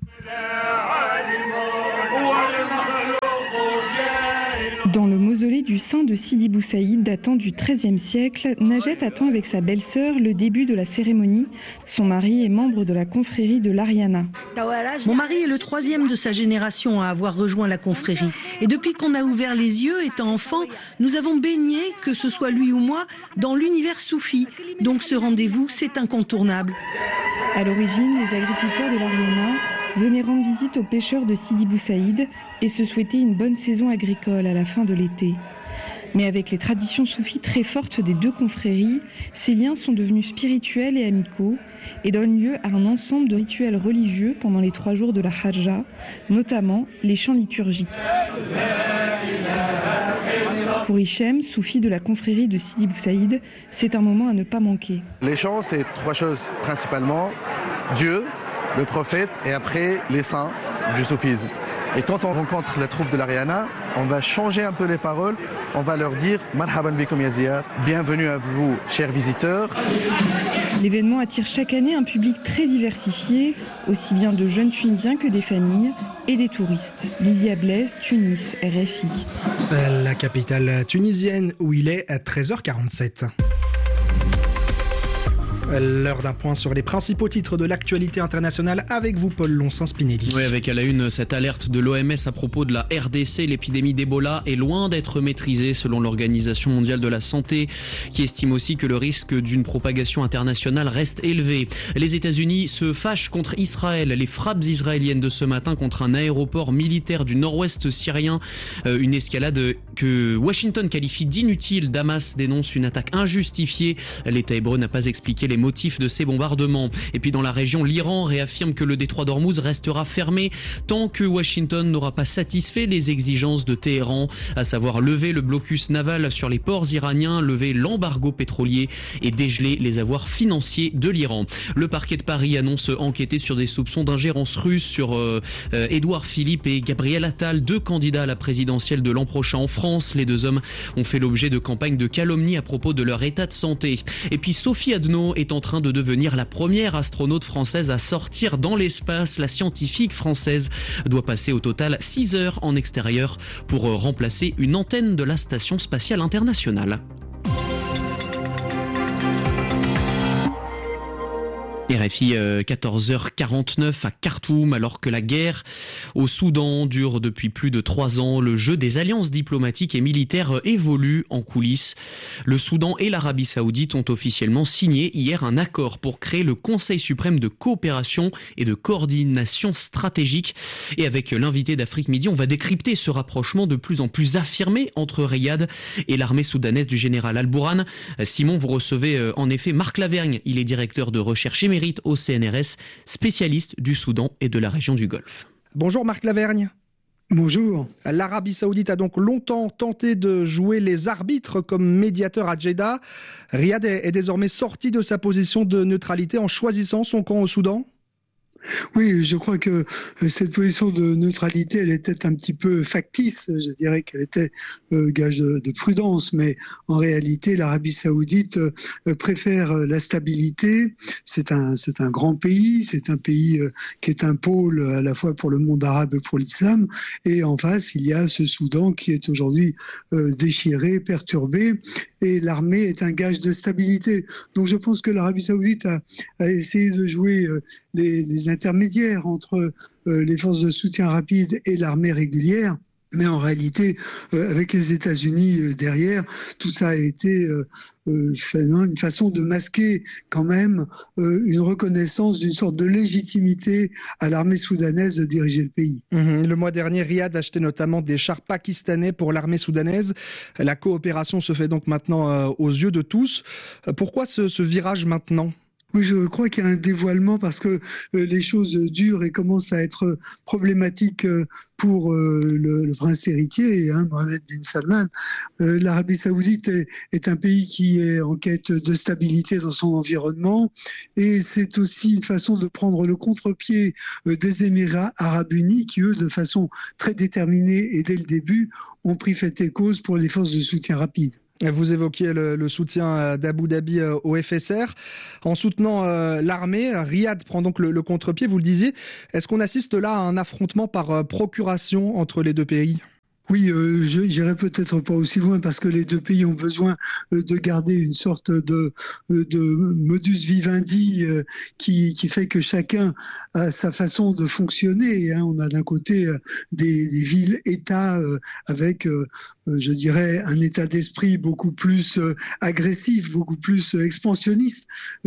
[SPEAKER 19] Dans le mausolée du saint de Sidi Bou Saïd datant du XIIIe siècle, Najet attend avec sa belle-sœur le début de la cérémonie. Son mari est membre de la confrérie de l'Ariana.
[SPEAKER 20] Mon mari est le 3e de sa génération à avoir rejoint la confrérie. Et depuis qu'on a ouvert les yeux, étant enfant, nous avons baigné, que ce soit lui ou moi, dans l'univers soufi. Donc ce rendez-vous, c'est incontournable.
[SPEAKER 19] À l'origine, les agriculteurs de l'Ariana venaient rendre visite aux pêcheurs de Sidi Bou Saïd et se souhaiter une bonne saison agricole à la fin de l'été. Mais avec les traditions soufis très fortes des 2 confréries, ces liens sont devenus spirituels et amicaux et donnent lieu à un ensemble de rituels religieux pendant les 3 jours de la Kharja, notamment les chants liturgiques. Pour Hichem, soufi de la confrérie de Sidi Bou Saïd, c'est un moment à ne pas manquer.
[SPEAKER 21] Les chants, c'est 3 choses principalement. Dieu, le prophète et après les saints du soufisme. Et quand on rencontre la troupe de l'Ariana, on va changer un peu les paroles, on va leur dire « Marhaban bikoum ya ziyar », bienvenue à vous, chers visiteurs.
[SPEAKER 19] L'événement attire chaque année un public très diversifié, aussi bien de jeunes Tunisiens que des familles et des touristes. Lilia Blaise, Tunis, RFI.
[SPEAKER 4] La capitale tunisienne où il est à 13h47. L'heure d'un point sur les principaux titres de l'actualité internationale avec vous, Paul Lonsin-Spinelli.
[SPEAKER 3] Oui, avec à la une cette alerte de l'OMS à propos de la RDC. L'épidémie d'Ebola est loin d'être maîtrisée selon l'Organisation mondiale de la santé, qui estime aussi que le risque d'une propagation internationale reste élevé. Les États-Unis se fâchent contre Israël. Les frappes israéliennes de ce matin contre un aéroport militaire du nord-ouest syrien, une escalade que Washington qualifie d'inutile. Damas dénonce une attaque injustifiée. L'État hébreu n'a pas expliqué les motifs de ces bombardements. Et puis dans la région, l'Iran réaffirme que le détroit d'Ormuz restera fermé tant que Washington n'aura pas satisfait les exigences de Téhéran, à savoir lever le blocus naval sur les ports iraniens, lever l'embargo pétrolier et dégeler les avoirs financiers de l'Iran. Le parquet de Paris annonce enquêter sur des soupçons d'ingérence russe sur Édouard Philippe et Gabriel Attal, 2 candidats à la présidentielle de l'an prochain en France. Les 2 hommes ont fait l'objet de campagnes de calomnie à propos de leur état de santé. Et puis Sophie Adno est en train de devenir la première astronaute française à sortir dans l'espace. La scientifique française doit passer au total 6 heures en extérieur pour remplacer une antenne de la Station spatiale internationale. RFI 14h49 à Khartoum, alors que la guerre au Soudan dure depuis plus de 3 ans. Le jeu des alliances diplomatiques et militaires évolue en coulisses. Le Soudan et l'Arabie Saoudite ont officiellement signé hier un accord pour créer le Conseil suprême de coopération et de coordination stratégique. Et avec l'invité d'Afrique Midi, on va décrypter ce rapprochement de plus en plus affirmé entre Riyad et l'armée soudanaise du général Al-Bourhan. Simon, vous recevez en effet Marc Lavergne. Il est directeur de recherche émérite au CNRS, spécialiste du Soudan et de la région du Golfe.
[SPEAKER 4] Bonjour Marc Lavergne.
[SPEAKER 22] Bonjour.
[SPEAKER 4] L'Arabie Saoudite a donc longtemps tenté de jouer les arbitres comme médiateur à Jeddah. Riyad est désormais sorti de sa position de neutralité en choisissant son camp au Soudan.
[SPEAKER 22] Oui, je crois que cette position de neutralité, elle était un petit peu factice. Je dirais qu'elle était gage de prudence, mais en réalité, l'Arabie Saoudite préfère la stabilité. C'est un grand pays, c'est un pays qui est un pôle à la fois pour le monde arabe et pour l'islam. Et en face, il y a ce Soudan qui est aujourd'hui déchiré, perturbé, et l'armée est un gage de stabilité. Donc je pense que l'Arabie Saoudite a essayé de jouer les intermédiaires entre les forces de soutien rapide et l'armée régulière. Mais en réalité, avec les États-Unis derrière, tout ça a été une façon de masquer quand même une reconnaissance d'une sorte de légitimité à l'armée soudanaise de diriger le pays.
[SPEAKER 4] Le mois dernier, Riyad achetait notamment des chars pakistanais pour l'armée soudanaise. La coopération se fait donc maintenant aux yeux de tous. Pourquoi ce virage maintenant ?
[SPEAKER 22] Oui, je crois qu'il y a un dévoilement parce que les choses durent et commencent à être problématiques pour le prince héritier, Mohamed bin Salman. L'Arabie saoudite est un pays qui est en quête de stabilité dans son environnement et c'est aussi une façon de prendre le contre-pied des Émirats arabes unis qui, eux, de façon très déterminée et dès le début, ont pris fait et cause pour les forces de soutien rapide.
[SPEAKER 4] Vous évoquiez le soutien d'Abu Dhabi au FSR. En soutenant l'armée, Riyad prend donc le contre-pied, vous le disiez. Est-ce qu'on assiste là à un affrontement par procuration entre les deux pays ?
[SPEAKER 22] Oui, je n'irai peut-être pas aussi loin parce que les deux pays ont besoin de garder une sorte de modus vivendi qui fait que chacun a sa façon de fonctionner. On a d'un côté des villes-États avec, je dirais, un état d'esprit beaucoup plus agressif, beaucoup plus expansionniste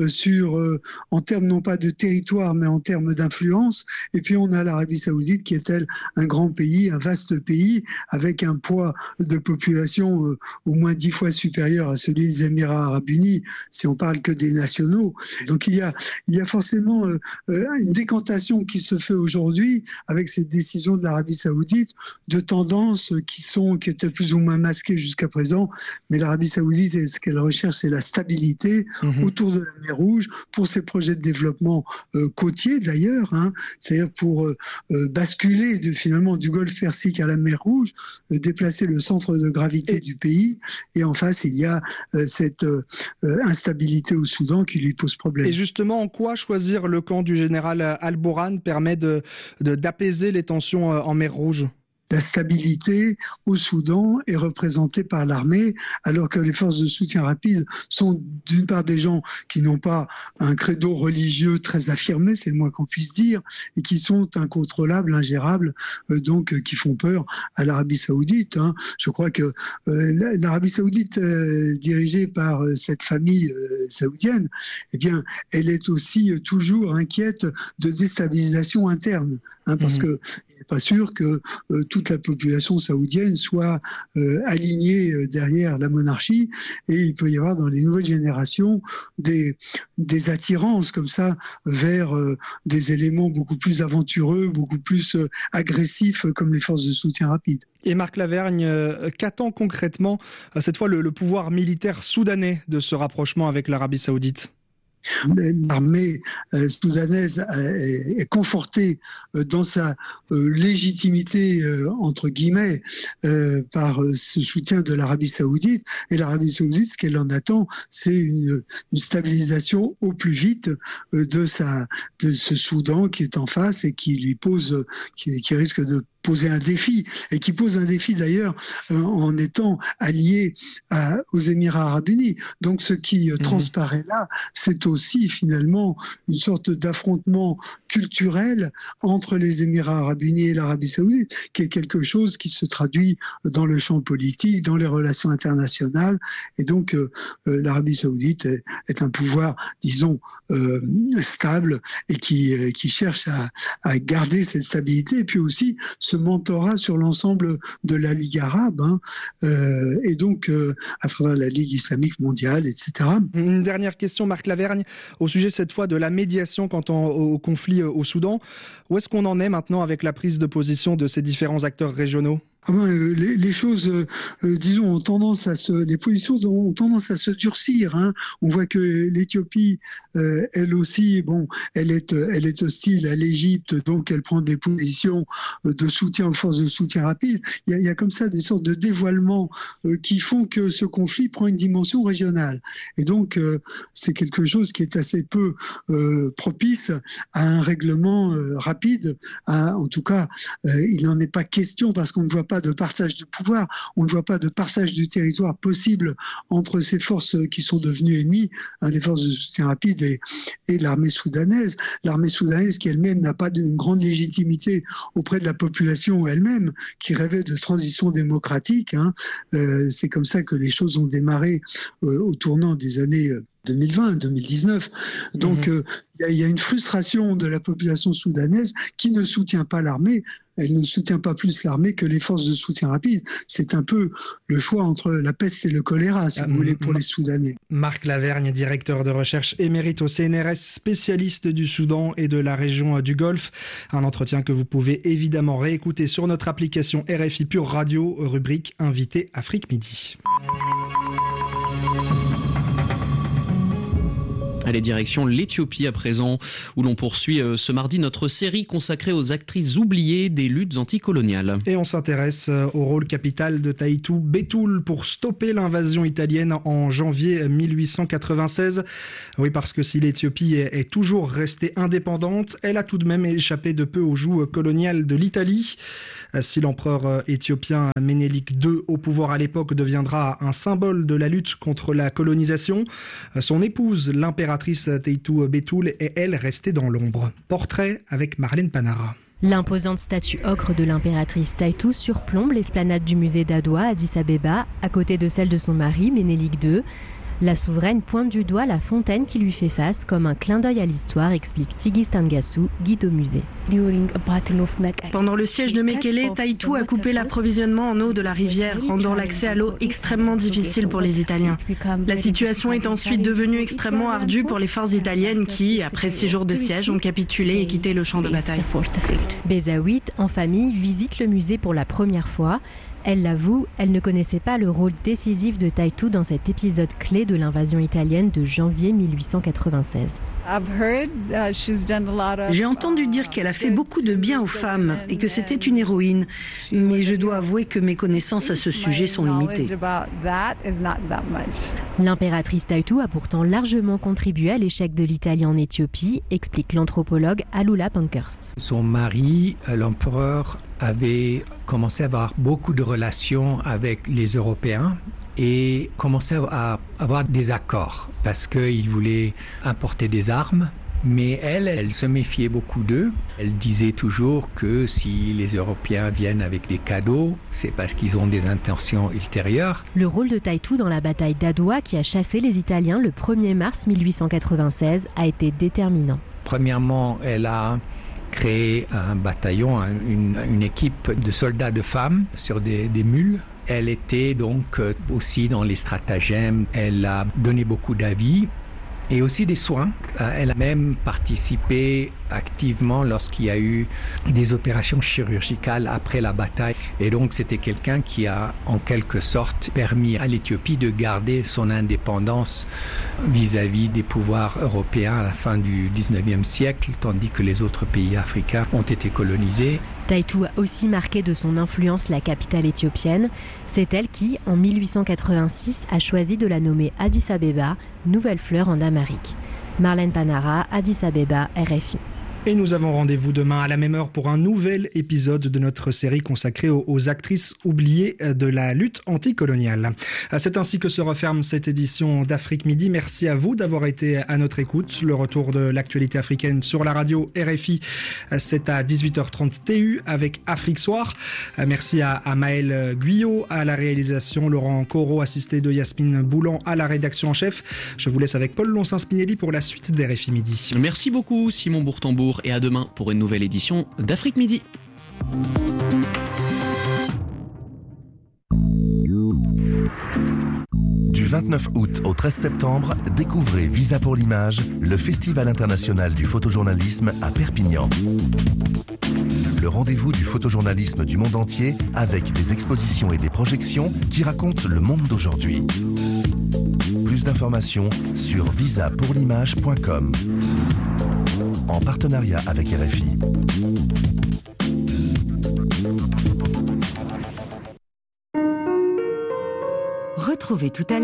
[SPEAKER 22] en termes non pas de territoire mais en termes d'influence. Et puis on a l'Arabie saoudite qui est elle un grand pays, un vaste pays, avec un poids de population au moins 10 fois supérieur à celui des Émirats arabes unis, si on parle que des nationaux. Donc il y a forcément une décantation qui se fait aujourd'hui avec cette décision de l'Arabie saoudite de tendances qui étaient plus ou moins masquées jusqu'à présent, mais l'Arabie saoudite, ce qu'elle recherche, c'est la stabilité autour de la mer Rouge pour ses projets de développement côtier d'ailleurs, c'est-à-dire pour basculer finalement du Golfe Persique à la mer Rouge, déplacer le centre de gravité du pays. Et en face, il y a cette instabilité au Soudan qui lui pose problème.
[SPEAKER 4] Et justement, en quoi choisir le camp du général Al-Bourhan permet d'apaiser les tensions en mer Rouge ?
[SPEAKER 22] La stabilité au Soudan est représentée par l'armée, alors que les forces de soutien rapide sont d'une part des gens qui n'ont pas un credo religieux très affirmé, c'est le moins qu'on puisse dire, et qui sont incontrôlables, ingérables, donc qui font peur à l'Arabie saoudite. Je crois que l'Arabie saoudite, dirigée par cette famille saoudienne, eh bien, elle est aussi toujours inquiète de déstabilisation interne, parce que il n'est pas sûr que toute la population saoudienne soit alignée derrière la monarchie, et il peut y avoir dans les nouvelles générations des attirances comme ça vers des éléments beaucoup plus aventureux, beaucoup plus agressifs comme les forces de soutien rapide.
[SPEAKER 4] Et Marc Lavergne, qu'attend concrètement cette fois le pouvoir militaire soudanais de ce rapprochement avec l'Arabie saoudite ?
[SPEAKER 22] L'armée soudanaise est confortée dans sa légitimité, entre guillemets, par ce soutien de l'Arabie saoudite. Et l'Arabie saoudite, ce qu'elle en attend, c'est une stabilisation au plus vite de ce Soudan qui est en face et qui lui pose, qui risque de poser un défi, et qui pose un défi d'ailleurs en étant allié aux Émirats arabes unis. Donc ce qui transparaît là, c'est aussi finalement une sorte d'affrontement culturel entre les Émirats arabes unis et l'Arabie saoudite, qui est quelque chose qui se traduit dans le champ politique, dans les relations internationales. Et donc l'Arabie saoudite est un pouvoir, disons, stable, et qui cherche à garder cette stabilité, et puis aussi ce mentorat sur l'ensemble de la Ligue arabe, et donc à travers la Ligue islamique mondiale, etc.
[SPEAKER 4] Une dernière question, Marc Lavergne, au sujet cette fois de la médiation quant au conflit au Soudan. Où est-ce qu'on en est maintenant avec la prise de position de ces différents acteurs régionaux ?
[SPEAKER 22] Les choses, disons, les positions ont tendance à se durcir. On voit que l'Éthiopie, elle aussi, elle est hostile à l'Égypte, donc elle prend des positions de soutien aux forces de soutien rapide. Il y a comme ça des sortes de dévoilements qui font que ce conflit prend une dimension régionale. Et donc, c'est quelque chose qui est assez peu propice à un règlement rapide. En tout cas, il n'en est pas question parce qu'on ne voit pas pas de partage du pouvoir, on ne voit pas de partage du territoire possible entre ces forces qui sont devenues ennemies, les forces de soutien rapide et l'armée soudanaise. L'armée soudanaise qui elle-même n'a pas d'une grande légitimité auprès de la population elle-même, qui rêvait de transition démocratique. C'est comme ça que les choses ont démarré au tournant des années 2020, 2019. Donc il y a une frustration de la population soudanaise qui ne soutient pas l'armée. Elle ne soutient pas plus l'armée que les forces de soutien rapide. C'est un peu le choix entre la peste et le choléra, si vous voulez, pour les Soudanais.
[SPEAKER 4] Marc Lavergne, directeur de recherche émérite au CNRS, spécialiste du Soudan et de la région du Golfe. Un entretien que vous pouvez évidemment réécouter sur notre application RFI Pure Radio, rubrique Invité Afrique Midi.
[SPEAKER 3] Allez, direction l'Éthiopie à présent, où l'on poursuit ce mardi notre série consacrée aux actrices oubliées des luttes anticoloniales.
[SPEAKER 4] Et on s'intéresse au rôle capital de Taitu Betoul pour stopper l'invasion italienne en janvier 1896. Oui, parce que si l'Éthiopie est toujours restée indépendante, elle a tout de même échappé de peu aux joues coloniales de l'Italie. Si l'empereur éthiopien Ménélik II, au pouvoir à l'époque, deviendra un symbole de la lutte contre la colonisation, son épouse, l'impératrice Taitu Betoul, est elle restée dans l'ombre. Portrait avec Marlène Panara.
[SPEAKER 1] L'imposante statue ocre de l'impératrice Taitu surplombe l'esplanade du musée d'Adwa à Addis Abeba, à côté de celle de son mari Ménélik II. La souveraine pointe du doigt la fontaine qui lui fait face comme un clin d'œil à l'histoire, explique Tigist Ngassou, guide au musée.
[SPEAKER 2] Pendant le siège de Mekele, Taitu a coupé l'approvisionnement en eau de la rivière, rendant l'accès à l'eau extrêmement difficile pour les Italiens. La situation est ensuite devenue extrêmement ardue pour les forces italiennes qui, après 6 jours de siège, ont capitulé et quitté le champ de bataille.
[SPEAKER 1] Bézaouit, en famille, visite le musée pour la première fois. Elle l'avoue, elle ne connaissait pas le rôle décisif de Taitu dans cet épisode clé de l'invasion italienne de janvier 1896.
[SPEAKER 20] J'ai entendu dire qu'elle a fait beaucoup de bien aux femmes et que c'était une héroïne, mais je dois avouer que mes connaissances à ce sujet sont limitées.
[SPEAKER 1] L'impératrice Taitu a pourtant largement contribué à l'échec de l'Italie en Éthiopie, explique l'anthropologue Alula Pankhurst.
[SPEAKER 23] Son mari, l'empereur, avait commencé à avoir beaucoup de relations avec les Européens et commençait à avoir des accords parce qu'il voulait importer des armes. Mais elle se méfiait beaucoup d'eux. Elle disait toujours que si les Européens viennent avec des cadeaux, c'est parce qu'ils ont des intentions ultérieures.
[SPEAKER 1] Le rôle de Taitu dans la bataille d'Adwa qui a chassé les Italiens le 1er mars 1896 a été déterminant.
[SPEAKER 23] Premièrement, elle a créé un bataillon, une équipe de soldats de femmes sur des mules. Elle était donc aussi dans les stratagèmes, elle a donné beaucoup d'avis et aussi des soins. Elle a même participé activement lorsqu'il y a eu des opérations chirurgicales après la bataille. Et donc c'était quelqu'un qui a en quelque sorte permis à l'Éthiopie de garder son indépendance vis-à-vis des pouvoirs européens à la fin du 19e siècle, tandis que les autres pays africains ont été colonisés.
[SPEAKER 1] Taitu a aussi marqué de son influence la capitale éthiopienne. C'est elle qui, en 1886, a choisi de la nommer Addis Abeba, nouvelle fleur en Amérique. Marlène Panara, Addis Abeba, RFI.
[SPEAKER 4] Et nous avons rendez-vous demain à la même heure pour un nouvel épisode de notre série consacrée aux actrices oubliées de la lutte anticoloniale. C'est ainsi que se referme cette édition d'Afrique Midi. Merci à vous d'avoir été à notre écoute. Le retour de l'actualité africaine sur la radio RFI, c'est à 18h30 TU avec Afrique Soir. Merci à Maël Guyot à la réalisation, Laurent Corot assisté de Yasmine Boulan à la rédaction en chef. Je vous laisse avec Paul Lonsin-Spinelli pour la suite d'RFI Midi.
[SPEAKER 3] Merci beaucoup Simon Bourtambour. Et à demain pour une nouvelle édition d'Afrique Midi.
[SPEAKER 24] Du 29 août au 13 septembre, découvrez Visa pour l'image, le Festival international du photojournalisme à Perpignan. Le rendez-vous du photojournalisme du monde entier avec des expositions et des projections qui racontent le monde d'aujourd'hui. Plus d'informations sur visapourlimage.com. En partenariat avec RFI.
[SPEAKER 25] Retrouvez tout à l'heure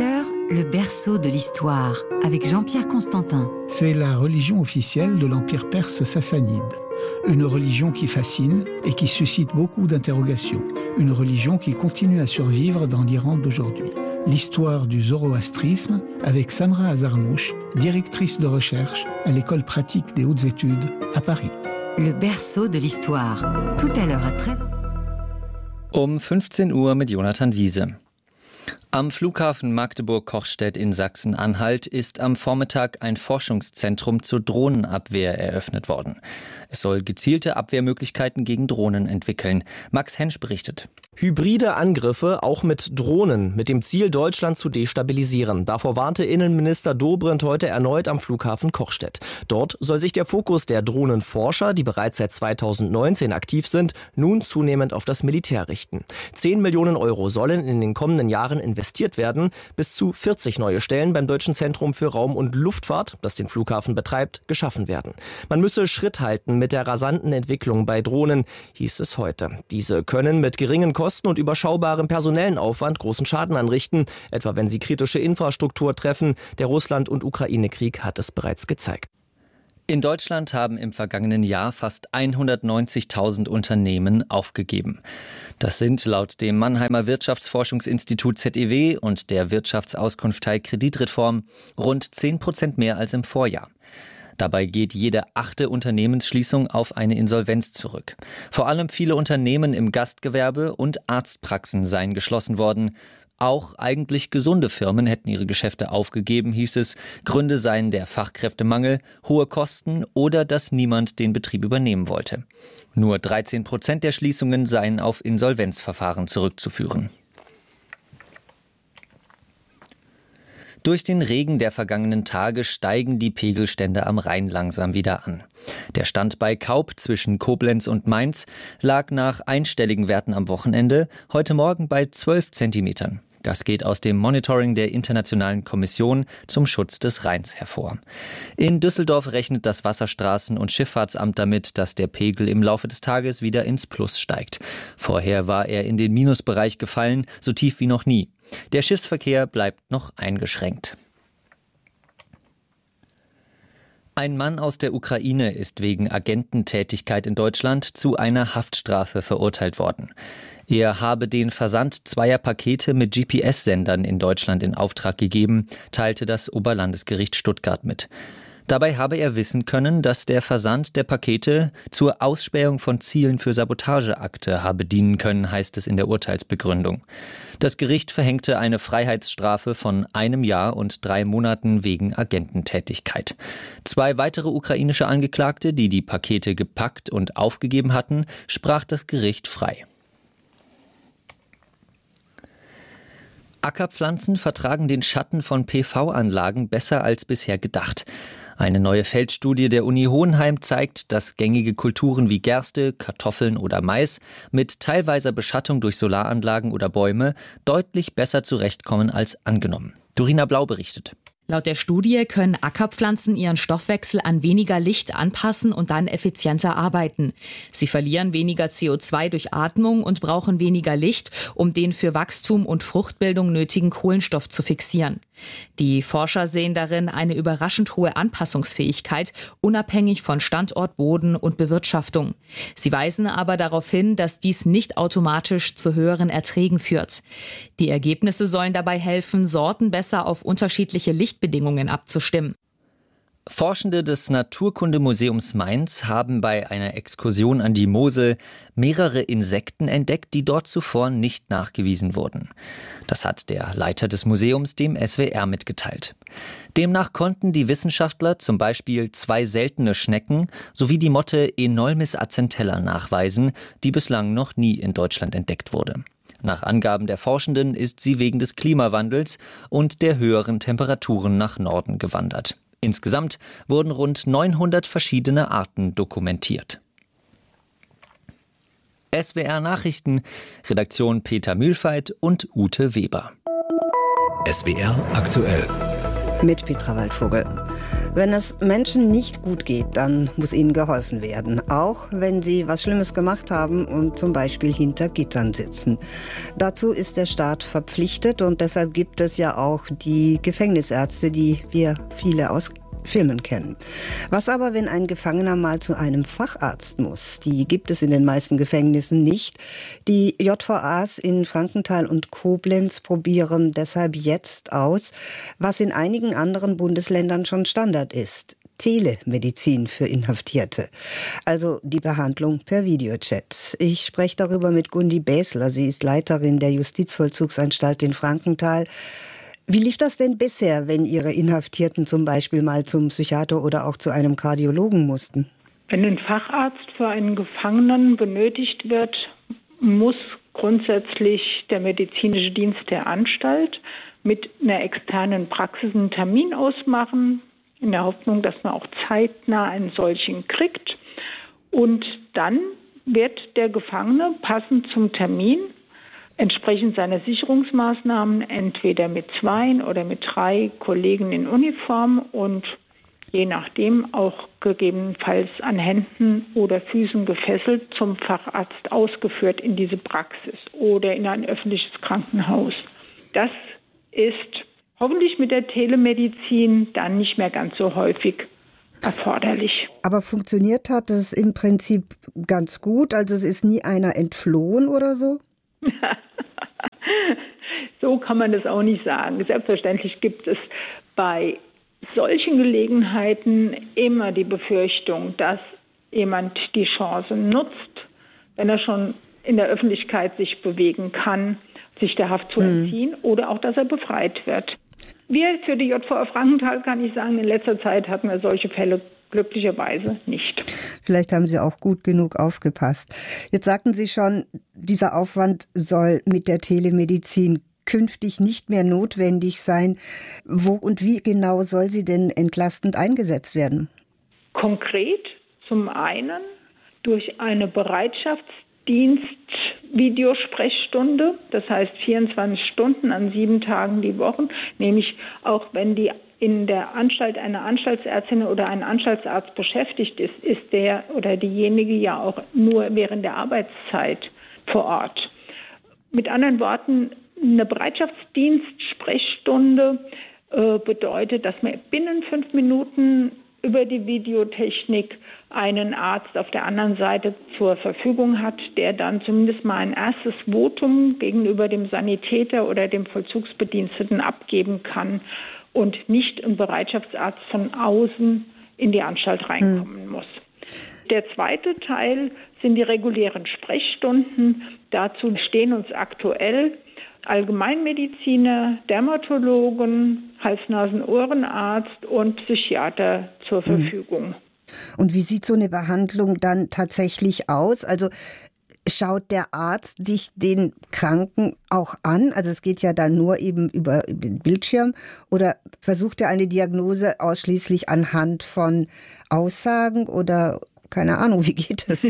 [SPEAKER 5] Le berceau de l'histoire, avec Jean-Pierre Constantin.
[SPEAKER 6] C'est la religion officielle de l'Empire perse sassanide. Une religion qui fascine et qui suscite beaucoup d'interrogations. Une religion qui continue à survivre dans l'Iran d'aujourd'hui. L'histoire du zoroastrisme avec Samra Azarnouch, directrice de recherche à l'École pratique des hautes études à Paris.
[SPEAKER 5] Le berceau de l'histoire, tout à l'heure à 13h.
[SPEAKER 7] Um 15 Uhr mit Jonathan Wiese. Am Flughafen Magdeburg-Kochstedt in Sachsen-Anhalt ist am Vormittag ein Forschungszentrum zur Drohnenabwehr eröffnet worden. Es soll gezielte Abwehrmöglichkeiten gegen Drohnen entwickeln. Max Hensch berichtet.
[SPEAKER 8] Hybride Angriffe auch mit Drohnen, mit dem Ziel, Deutschland zu destabilisieren. Davor warnte Innenminister Dobrindt heute erneut am Flughafen Kochstedt. Dort soll sich der Fokus der Drohnenforscher, die bereits seit 2019 aktiv sind, nun zunehmend auf das Militär richten. 10 Millionen Euro sollen in den kommenden Jahren investiert werden. Bis zu 40 neue Stellen beim Deutschen Zentrum für Raum- und Luftfahrt, das den Flughafen betreibt, geschaffen werden. Man müsse Schritt halten mit der rasanten Entwicklung bei Drohnen, hieß es heute. Diese können mit geringen Kosten und überschaubarem personellen Aufwand großen Schaden anrichten, etwa wenn sie kritische Infrastruktur treffen. Der Russland- und Ukraine-Krieg hat es bereits gezeigt.
[SPEAKER 7] In Deutschland haben im vergangenen Jahr fast 190.000 Unternehmen aufgegeben. Das sind laut dem Mannheimer Wirtschaftsforschungsinstitut ZEW und der Wirtschaftsauskunftei Kreditreform rund 10% mehr als im Vorjahr. Dabei geht jede 8. Unternehmensschließung auf eine Insolvenz zurück. Vor allem viele Unternehmen im Gastgewerbe und Arztpraxen seien geschlossen worden. Auch eigentlich gesunde Firmen hätten ihre Geschäfte aufgegeben, hieß es. Gründe seien der Fachkräftemangel, hohe Kosten oder dass niemand den Betrieb übernehmen wollte. Nur 13% der Schließungen seien auf Insolvenzverfahren zurückzuführen. Durch den Regen der vergangenen Tage steigen die Pegelstände am Rhein langsam wieder an. Der Stand bei Kaup zwischen Koblenz und Mainz lag nach einstelligen Werten am Wochenende heute Morgen bei 12 Zentimetern. Das geht aus dem Monitoring der Internationalen Kommission zum Schutz des Rheins hervor. In Düsseldorf rechnet das Wasserstraßen- und Schifffahrtsamt damit, dass der Pegel im Laufe des Tages wieder ins Plus steigt. Vorher war er in den Minusbereich gefallen, so tief wie noch nie. Der Schiffsverkehr bleibt noch eingeschränkt. Ein Mann aus der Ukraine ist wegen Agententätigkeit in Deutschland zu einer Haftstrafe verurteilt worden. Er habe den Versand zweier Pakete mit GPS-Sendern in Deutschland in Auftrag gegeben, teilte das Oberlandesgericht Stuttgart mit. Dabei habe er wissen können, dass der Versand der Pakete zur Ausspähung von Zielen für Sabotageakte habe dienen können, heißt es in der Urteilsbegründung. Das Gericht verhängte eine Freiheitsstrafe von 1 Jahr und 3 Monaten wegen Agententätigkeit. 2 weitere ukrainische Angeklagte, die die Pakete gepackt und aufgegeben hatten, sprach das Gericht frei. Ackerpflanzen vertragen den Schatten von PV-Anlagen besser als bisher gedacht. Eine neue Feldstudie der Uni Hohenheim zeigt, dass gängige Kulturen wie Gerste, Kartoffeln oder Mais mit teilweiser Beschattung durch Solaranlagen oder Bäume deutlich besser zurechtkommen als angenommen. Dorina Blau berichtet.
[SPEAKER 25] Laut der Studie können Ackerpflanzen ihren Stoffwechsel an weniger Licht anpassen und dann effizienter arbeiten. Sie verlieren weniger CO2 durch Atmung und brauchen weniger Licht, um den für Wachstum und Fruchtbildung nötigen Kohlenstoff zu fixieren. Die Forscher sehen darin eine überraschend hohe Anpassungsfähigkeit, unabhängig von Standort, Boden und Bewirtschaftung. Sie weisen aber darauf hin, dass dies nicht automatisch zu höheren Erträgen führt. Die Ergebnisse sollen dabei helfen, Sorten besser auf unterschiedliche Lichtbedingungen abzustimmen.
[SPEAKER 7] Forschende des Naturkundemuseums Mainz haben bei einer Exkursion an die Mosel mehrere Insekten entdeckt, die dort zuvor nicht nachgewiesen wurden. Das hat der Leiter des Museums dem SWR mitgeteilt. Demnach konnten die Wissenschaftler zum Beispiel 2 seltene Schnecken sowie die Motte Enolmis accentella nachweisen, die bislang noch nie in Deutschland entdeckt wurde. Nach Angaben der Forschenden ist sie wegen des Klimawandels und der höheren Temperaturen nach Norden gewandert. Insgesamt wurden rund 900 verschiedene Arten dokumentiert. SWR Nachrichten, Redaktion Peter Mühlfeit und Ute Weber.
[SPEAKER 26] SWR aktuell.
[SPEAKER 27] Mit Petra Waldvogel.
[SPEAKER 9] Wenn es Menschen nicht gut geht, dann muss ihnen geholfen werden. Auch wenn sie was Schlimmes gemacht haben und zum Beispiel hinter Gittern sitzen. Dazu ist der Staat verpflichtet und deshalb gibt es ja auch die Gefängnisärzte, die wir viele aus Filmen kennen. Was aber, wenn ein Gefangener mal zu einem Facharzt muss? Die gibt es in den meisten Gefängnissen nicht. Die JVAs in Frankenthal und Koblenz probieren deshalb jetzt aus, was in einigen anderen Bundesländern schon Standard ist. Telemedizin für Inhaftierte, also die Behandlung per Videochat. Ich spreche darüber mit Gundi Bäsler. Sie ist Leiterin der Justizvollzugsanstalt in Frankenthal. Wie lief das denn bisher, wenn Ihre Inhaftierten zum Beispiel mal zum Psychiater oder auch zu einem Kardiologen mussten?
[SPEAKER 10] Wenn ein Facharzt für einen Gefangenen benötigt wird, muss grundsätzlich der medizinische Dienst der Anstalt mit einer externen Praxis einen Termin ausmachen, in der Hoffnung, dass man auch zeitnah einen solchen kriegt. Und dann wird der Gefangene passend zum Termin entsprechend seiner Sicherungsmaßnahmen entweder mit 2 oder mit 3 Kollegen in Uniform und je nachdem auch gegebenenfalls an Händen oder Füßen gefesselt zum Facharzt ausgeführt in diese Praxis oder in ein öffentliches Krankenhaus. Das ist hoffentlich mit der Telemedizin dann nicht mehr ganz so häufig erforderlich.
[SPEAKER 9] Aber funktioniert hat es im Prinzip ganz gut? Also es ist nie einer entflohen oder so?
[SPEAKER 10] So kann man das auch nicht sagen. Selbstverständlich gibt es bei solchen Gelegenheiten immer die Befürchtung, dass jemand die Chance nutzt, wenn er schon in der Öffentlichkeit sich bewegen kann, sich der Haft zu entziehen oder auch, dass er befreit wird. Wir für die JVA Frankenthal, kann ich sagen, in letzter Zeit hatten wir solche Fälle glücklicherweise nicht.
[SPEAKER 9] Vielleicht haben Sie auch gut genug aufgepasst. Jetzt sagten Sie schon, dieser Aufwand soll mit der Telemedizin künftig nicht mehr notwendig sein. Wo und wie genau soll sie denn entlastend eingesetzt werden?
[SPEAKER 10] Konkret zum einen durch eine Bereitschaftsdienst-Videosprechstunde, das heißt 24 Stunden an 7 Tagen die Woche, nämlich auch wenn die in der Anstalt eine Anstaltsärztin oder ein Anstaltsarzt beschäftigt ist, ist der oder diejenige ja auch nur während der Arbeitszeit vor Ort. Mit anderen Worten, eine Bereitschaftsdienst-Sprechstunde bedeutet, dass man binnen 5 Minuten über die Videotechnik einen Arzt auf der anderen Seite zur Verfügung hat, der dann zumindest mal ein erstes Votum gegenüber dem Sanitäter oder dem Vollzugsbediensteten abgeben kann und nicht ein Bereitschaftsarzt von außen in die Anstalt reinkommen muss. Der zweite Teil sind die regulären Sprechstunden. Dazu stehen uns aktuell Allgemeinmediziner, Dermatologen, Hals-Nasen-Ohrenarzt und Psychiater zur Verfügung.
[SPEAKER 9] Und wie sieht so eine Behandlung dann tatsächlich aus? Also schaut der Arzt sich den Kranken auch an? Also es geht ja dann nur eben über den Bildschirm. Oder versucht er eine Diagnose ausschließlich anhand von Aussagen oder keine Ahnung, wie geht es?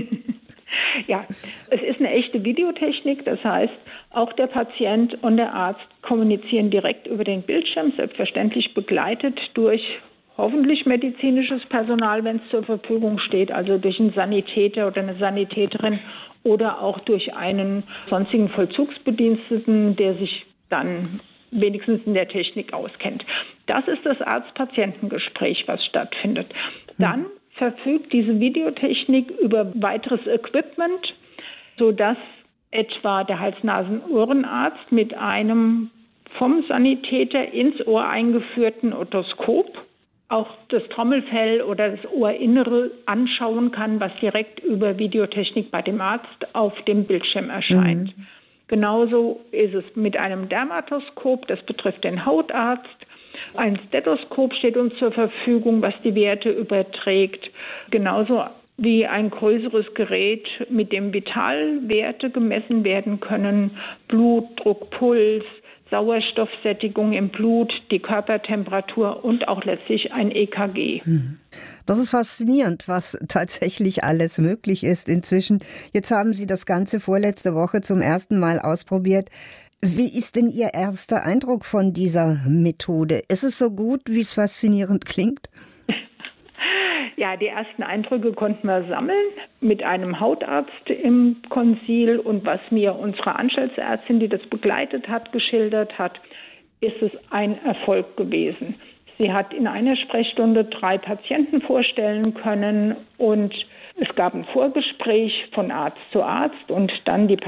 [SPEAKER 10] Ja, es ist eine echte Videotechnik. Das heißt, auch der Patient und der Arzt kommunizieren direkt über den Bildschirm, selbstverständlich begleitet durch hoffentlich medizinisches Personal, wenn es zur Verfügung steht, also durch einen Sanitäter oder eine Sanitäterin oder auch durch einen sonstigen Vollzugsbediensteten, der sich dann wenigstens in der Technik auskennt. Das ist das Arzt-Patienten-Gespräch, was stattfindet. Dann verfügt diese Videotechnik über weiteres Equipment, sodass etwa der Hals-Nasen-Ohrenarzt mit einem vom Sanitäter ins Ohr eingeführten Otoskop auch das Trommelfell oder das Ohrinnere anschauen kann, was direkt über Videotechnik bei dem Arzt auf dem Bildschirm erscheint. Genauso ist es mit einem Dermatoskop, das betrifft den Hautarzt. Ein Stethoskop steht uns zur Verfügung, was die Werte überträgt. Genauso wie ein größeres Gerät, mit dem Vitalwerte gemessen werden können, Blutdruck, Puls, Sauerstoffsättigung im Blut, die Körpertemperatur und auch letztlich ein EKG.
[SPEAKER 9] Das ist faszinierend, was tatsächlich alles möglich ist inzwischen. Jetzt haben Sie das Ganze vorletzte Woche zum ersten Mal ausprobiert. Wie ist denn Ihr erster Eindruck von dieser Methode? Ist es so gut, wie es faszinierend klingt?
[SPEAKER 10] Ja, die ersten Eindrücke konnten wir sammeln mit einem Hautarzt im Konsil. Und was mir unsere Anstaltsärztin, die das begleitet hat, geschildert hat, ist es ein Erfolg gewesen. Sie hat in einer Sprechstunde 3 Patienten vorstellen können und es gab ein Vorgespräch von Arzt zu Arzt und dann die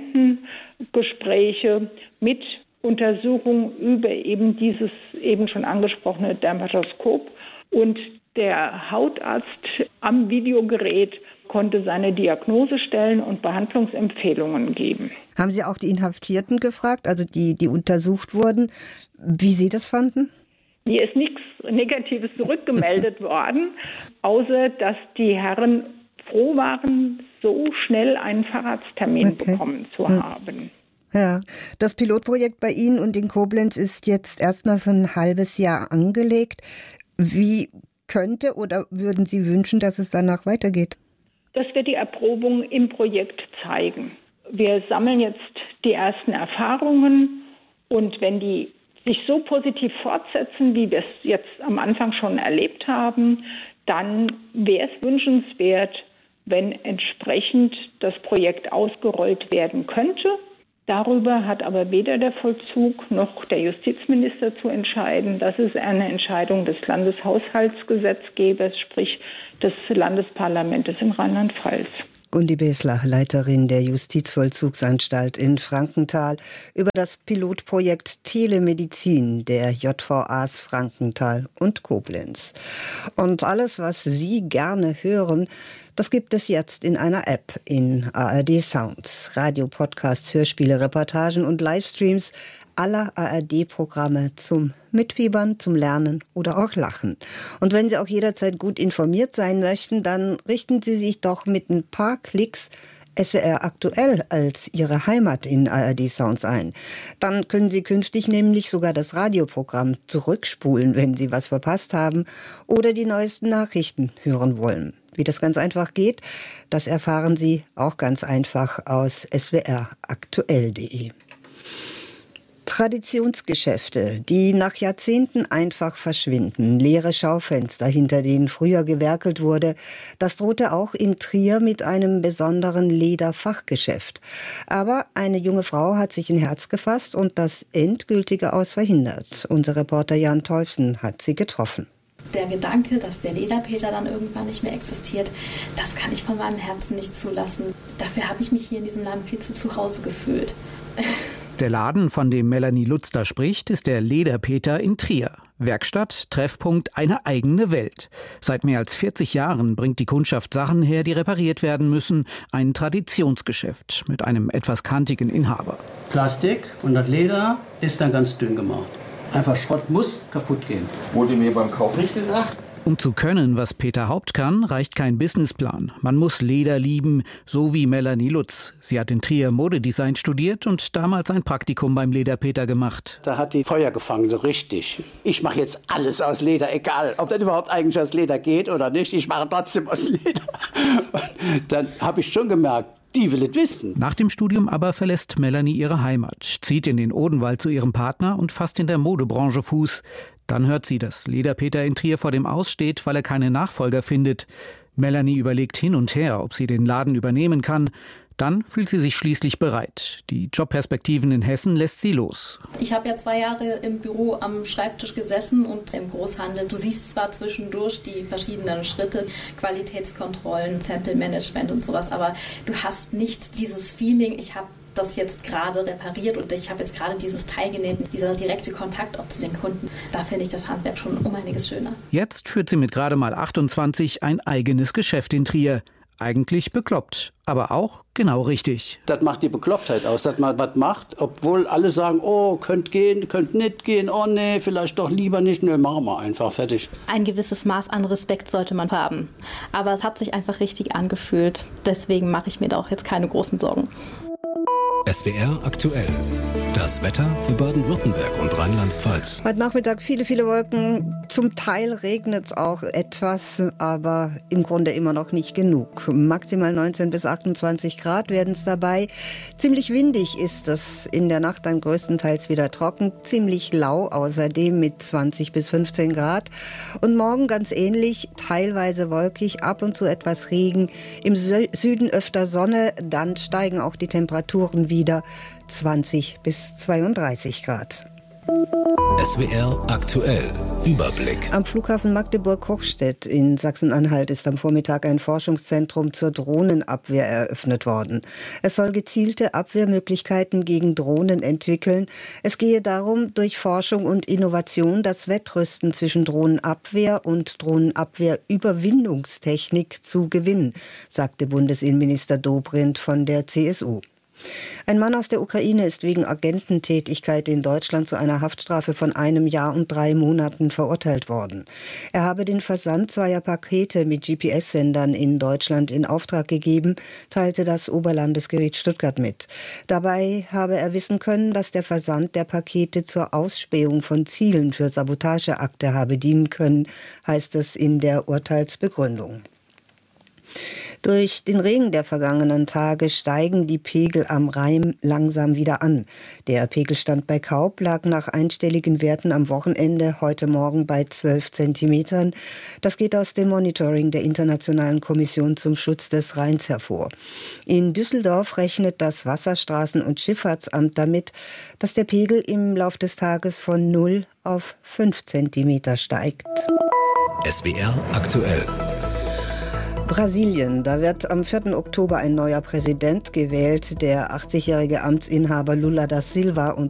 [SPEAKER 10] Patientengespräche mit Untersuchung über eben dieses eben schon angesprochene Dermatoskop. Und der Hautarzt am Videogerät konnte seine Diagnose stellen und Behandlungsempfehlungen geben.
[SPEAKER 9] Haben Sie auch die Inhaftierten gefragt, also die untersucht wurden, wie sie das fanden?
[SPEAKER 10] Mir ist nichts Negatives zurückgemeldet worden, außer dass die Herren froh waren, so schnell einen Fahrradstermin bekommen zu haben.
[SPEAKER 9] Ja, das Pilotprojekt bei Ihnen und in Koblenz ist jetzt erstmal für ein halbes Jahr angelegt. Wie könnte oder würden Sie wünschen, dass es danach weitergeht?
[SPEAKER 10] Das wird die Erprobung im Projekt zeigen. Wir sammeln jetzt die ersten Erfahrungen und wenn die sich so positiv fortsetzen, wie wir es jetzt am Anfang schon erlebt haben, dann wäre es wünschenswert, wenn entsprechend das Projekt ausgerollt werden könnte. Darüber hat aber weder der Vollzug noch der Justizminister zu entscheiden. Das ist eine Entscheidung des Landeshaushaltsgesetzgebers, sprich des Landesparlamentes in Rheinland-Pfalz.
[SPEAKER 9] Gundi Besler, Leiterin der Justizvollzugsanstalt in Frankenthal, über das Pilotprojekt Telemedizin der JVAs Frankenthal und Koblenz. Und alles, was Sie gerne hören, das gibt es jetzt in einer App in ARD Sounds. Radio, Podcasts, Hörspiele, Reportagen und Livestreams aller ARD-Programme zum Mitfiebern, zum Lernen oder auch Lachen. Und wenn Sie auch jederzeit gut informiert sein möchten, dann richten Sie sich doch mit ein paar Klicks SWR aktuell als Ihre Heimat in ARD Sounds ein. Dann können Sie künftig nämlich sogar das Radioprogramm zurückspulen, wenn Sie was verpasst haben oder die neuesten Nachrichten hören wollen. Wie das ganz einfach geht, das erfahren Sie auch ganz einfach aus swraktuell.de. Traditionsgeschäfte, die nach Jahrzehnten einfach verschwinden, leere Schaufenster, hinter denen früher gewerkelt wurde, das drohte auch in Trier mit einem besonderen Lederfachgeschäft. Aber eine junge Frau hat sich ein Herz gefasst und das endgültige Aus verhindert. Unser Reporter Jan Teufsen hat sie getroffen.
[SPEAKER 11] Der Gedanke, dass der Lederpeter dann irgendwann nicht mehr existiert, das kann ich von meinem Herzen nicht zulassen. Dafür habe ich mich hier in diesem Laden viel zu Hause gefühlt.
[SPEAKER 12] Der Laden, von dem Melanie Lutz da spricht, ist der Lederpeter in Trier. Werkstatt, Treffpunkt, eine eigene Welt. Seit mehr als 40 Jahren bringt die Kundschaft Sachen her, die repariert werden müssen. Ein Traditionsgeschäft mit einem etwas kantigen Inhaber.
[SPEAKER 13] Plastik und das Leder ist dann ganz dünn gemacht. Einfach Schrott muss kaputt gehen.
[SPEAKER 14] Wurde mir beim Kauf nicht gesagt?
[SPEAKER 12] Um zu können, was Peter Haupt kann, reicht kein Businessplan. Man muss Leder lieben, so wie Melanie Lutz. Sie hat in Trier Modedesign studiert und damals ein Praktikum beim Lederpeter gemacht.
[SPEAKER 13] Da hat die Feuer gefangen, so richtig. Ich mache jetzt alles aus Leder, egal, ob das überhaupt eigentlich aus Leder geht oder nicht. Ich mache trotzdem aus Leder. Und dann habe ich schon gemerkt, die will es wissen.
[SPEAKER 12] Nach dem Studium aber verlässt Melanie ihre Heimat, zieht in den Odenwald zu ihrem Partner und fasst in der Modebranche Fuß. Dann hört sie, dass Lederpeter in Trier vor dem Aus steht, weil er keine Nachfolger findet. Melanie überlegt hin und her, ob sie den Laden übernehmen kann. Dann fühlt sie sich schließlich bereit. Die Jobperspektiven in Hessen lässt sie los.
[SPEAKER 11] Ich habe ja 2 Jahre im Büro am Schreibtisch gesessen und im Großhandel. Du siehst zwar zwischendurch die verschiedenen Schritte, Qualitätskontrollen, Sample Management und sowas, aber du hast nicht dieses Feeling, ich habe das jetzt gerade repariert und ich habe jetzt gerade dieses Teil genäht. Dieser direkte Kontakt auch zu den Kunden, da finde ich das Handwerk schon um einiges schöner.
[SPEAKER 12] Jetzt führt sie mit gerade mal 28 ein eigenes Geschäft in Trier. Eigentlich bekloppt, aber auch genau richtig.
[SPEAKER 13] Das macht die Beklopptheit aus, dass man was macht, obwohl alle sagen, oh, könnt gehen, könnt nicht gehen, oh nee, vielleicht doch lieber nicht. Nö, machen wir einfach, fertig.
[SPEAKER 11] Ein gewisses Maß an Respekt sollte man haben. Aber es hat sich einfach richtig angefühlt. Deswegen mache ich mir da auch jetzt keine großen Sorgen.
[SPEAKER 16] SWR aktuell.
[SPEAKER 15] Das Wetter für Baden-Württemberg und Rheinland-Pfalz.
[SPEAKER 9] Heute Nachmittag viele Wolken. Zum Teil regnet es auch etwas, aber im Grunde immer noch nicht genug. Maximal 19 bis 28 Grad werden es dabei. Ziemlich windig ist es in der Nacht dann größtenteils wieder trocken. Ziemlich lau außerdem mit 20 bis 15 Grad. Und morgen ganz ähnlich, teilweise wolkig, ab und zu etwas Regen. Im Süden öfter Sonne, dann steigen auch die Temperaturen wieder. 20 bis 32 Grad.
[SPEAKER 15] SWR aktuell. Überblick.
[SPEAKER 9] Am Flughafen Magdeburg-Hochstedt in Sachsen-Anhalt ist am Vormittag ein Forschungszentrum zur Drohnenabwehr eröffnet worden. Es soll gezielte Abwehrmöglichkeiten gegen Drohnen entwickeln. Es gehe darum, durch Forschung und Innovation das Wettrüsten zwischen Drohnenabwehr und Drohnenabwehrüberwindungstechnik zu gewinnen, sagte Bundesinnenminister Dobrindt von der CSU. Ein Mann aus der Ukraine ist wegen Agententätigkeit in Deutschland zu einer Haftstrafe von 1 Jahr und 3 Monaten verurteilt worden. Er habe den Versand zweier Pakete mit GPS-Sendern in Deutschland in Auftrag gegeben, teilte das Oberlandesgericht Stuttgart mit. Dabei habe er wissen können, dass der Versand der Pakete zur Ausspähung von Zielen für Sabotageakte habe dienen können, heißt es in der Urteilsbegründung. Durch den Regen der vergangenen Tage steigen die Pegel am Rhein langsam wieder an. Der Pegelstand bei Kaub lag nach einstelligen Werten am Wochenende heute Morgen bei 12 Zentimetern. Das geht aus dem Monitoring der Internationalen Kommission zum Schutz des Rheins hervor. In Düsseldorf rechnet das Wasserstraßen- und Schifffahrtsamt damit, dass der Pegel im Lauf des Tages von 0 auf 5 Zentimeter steigt.
[SPEAKER 15] SWR aktuell.
[SPEAKER 9] Brasilien, da wird am 4. Oktober ein neuer Präsident gewählt. Der 80-jährige Amtsinhaber Lula da Silva und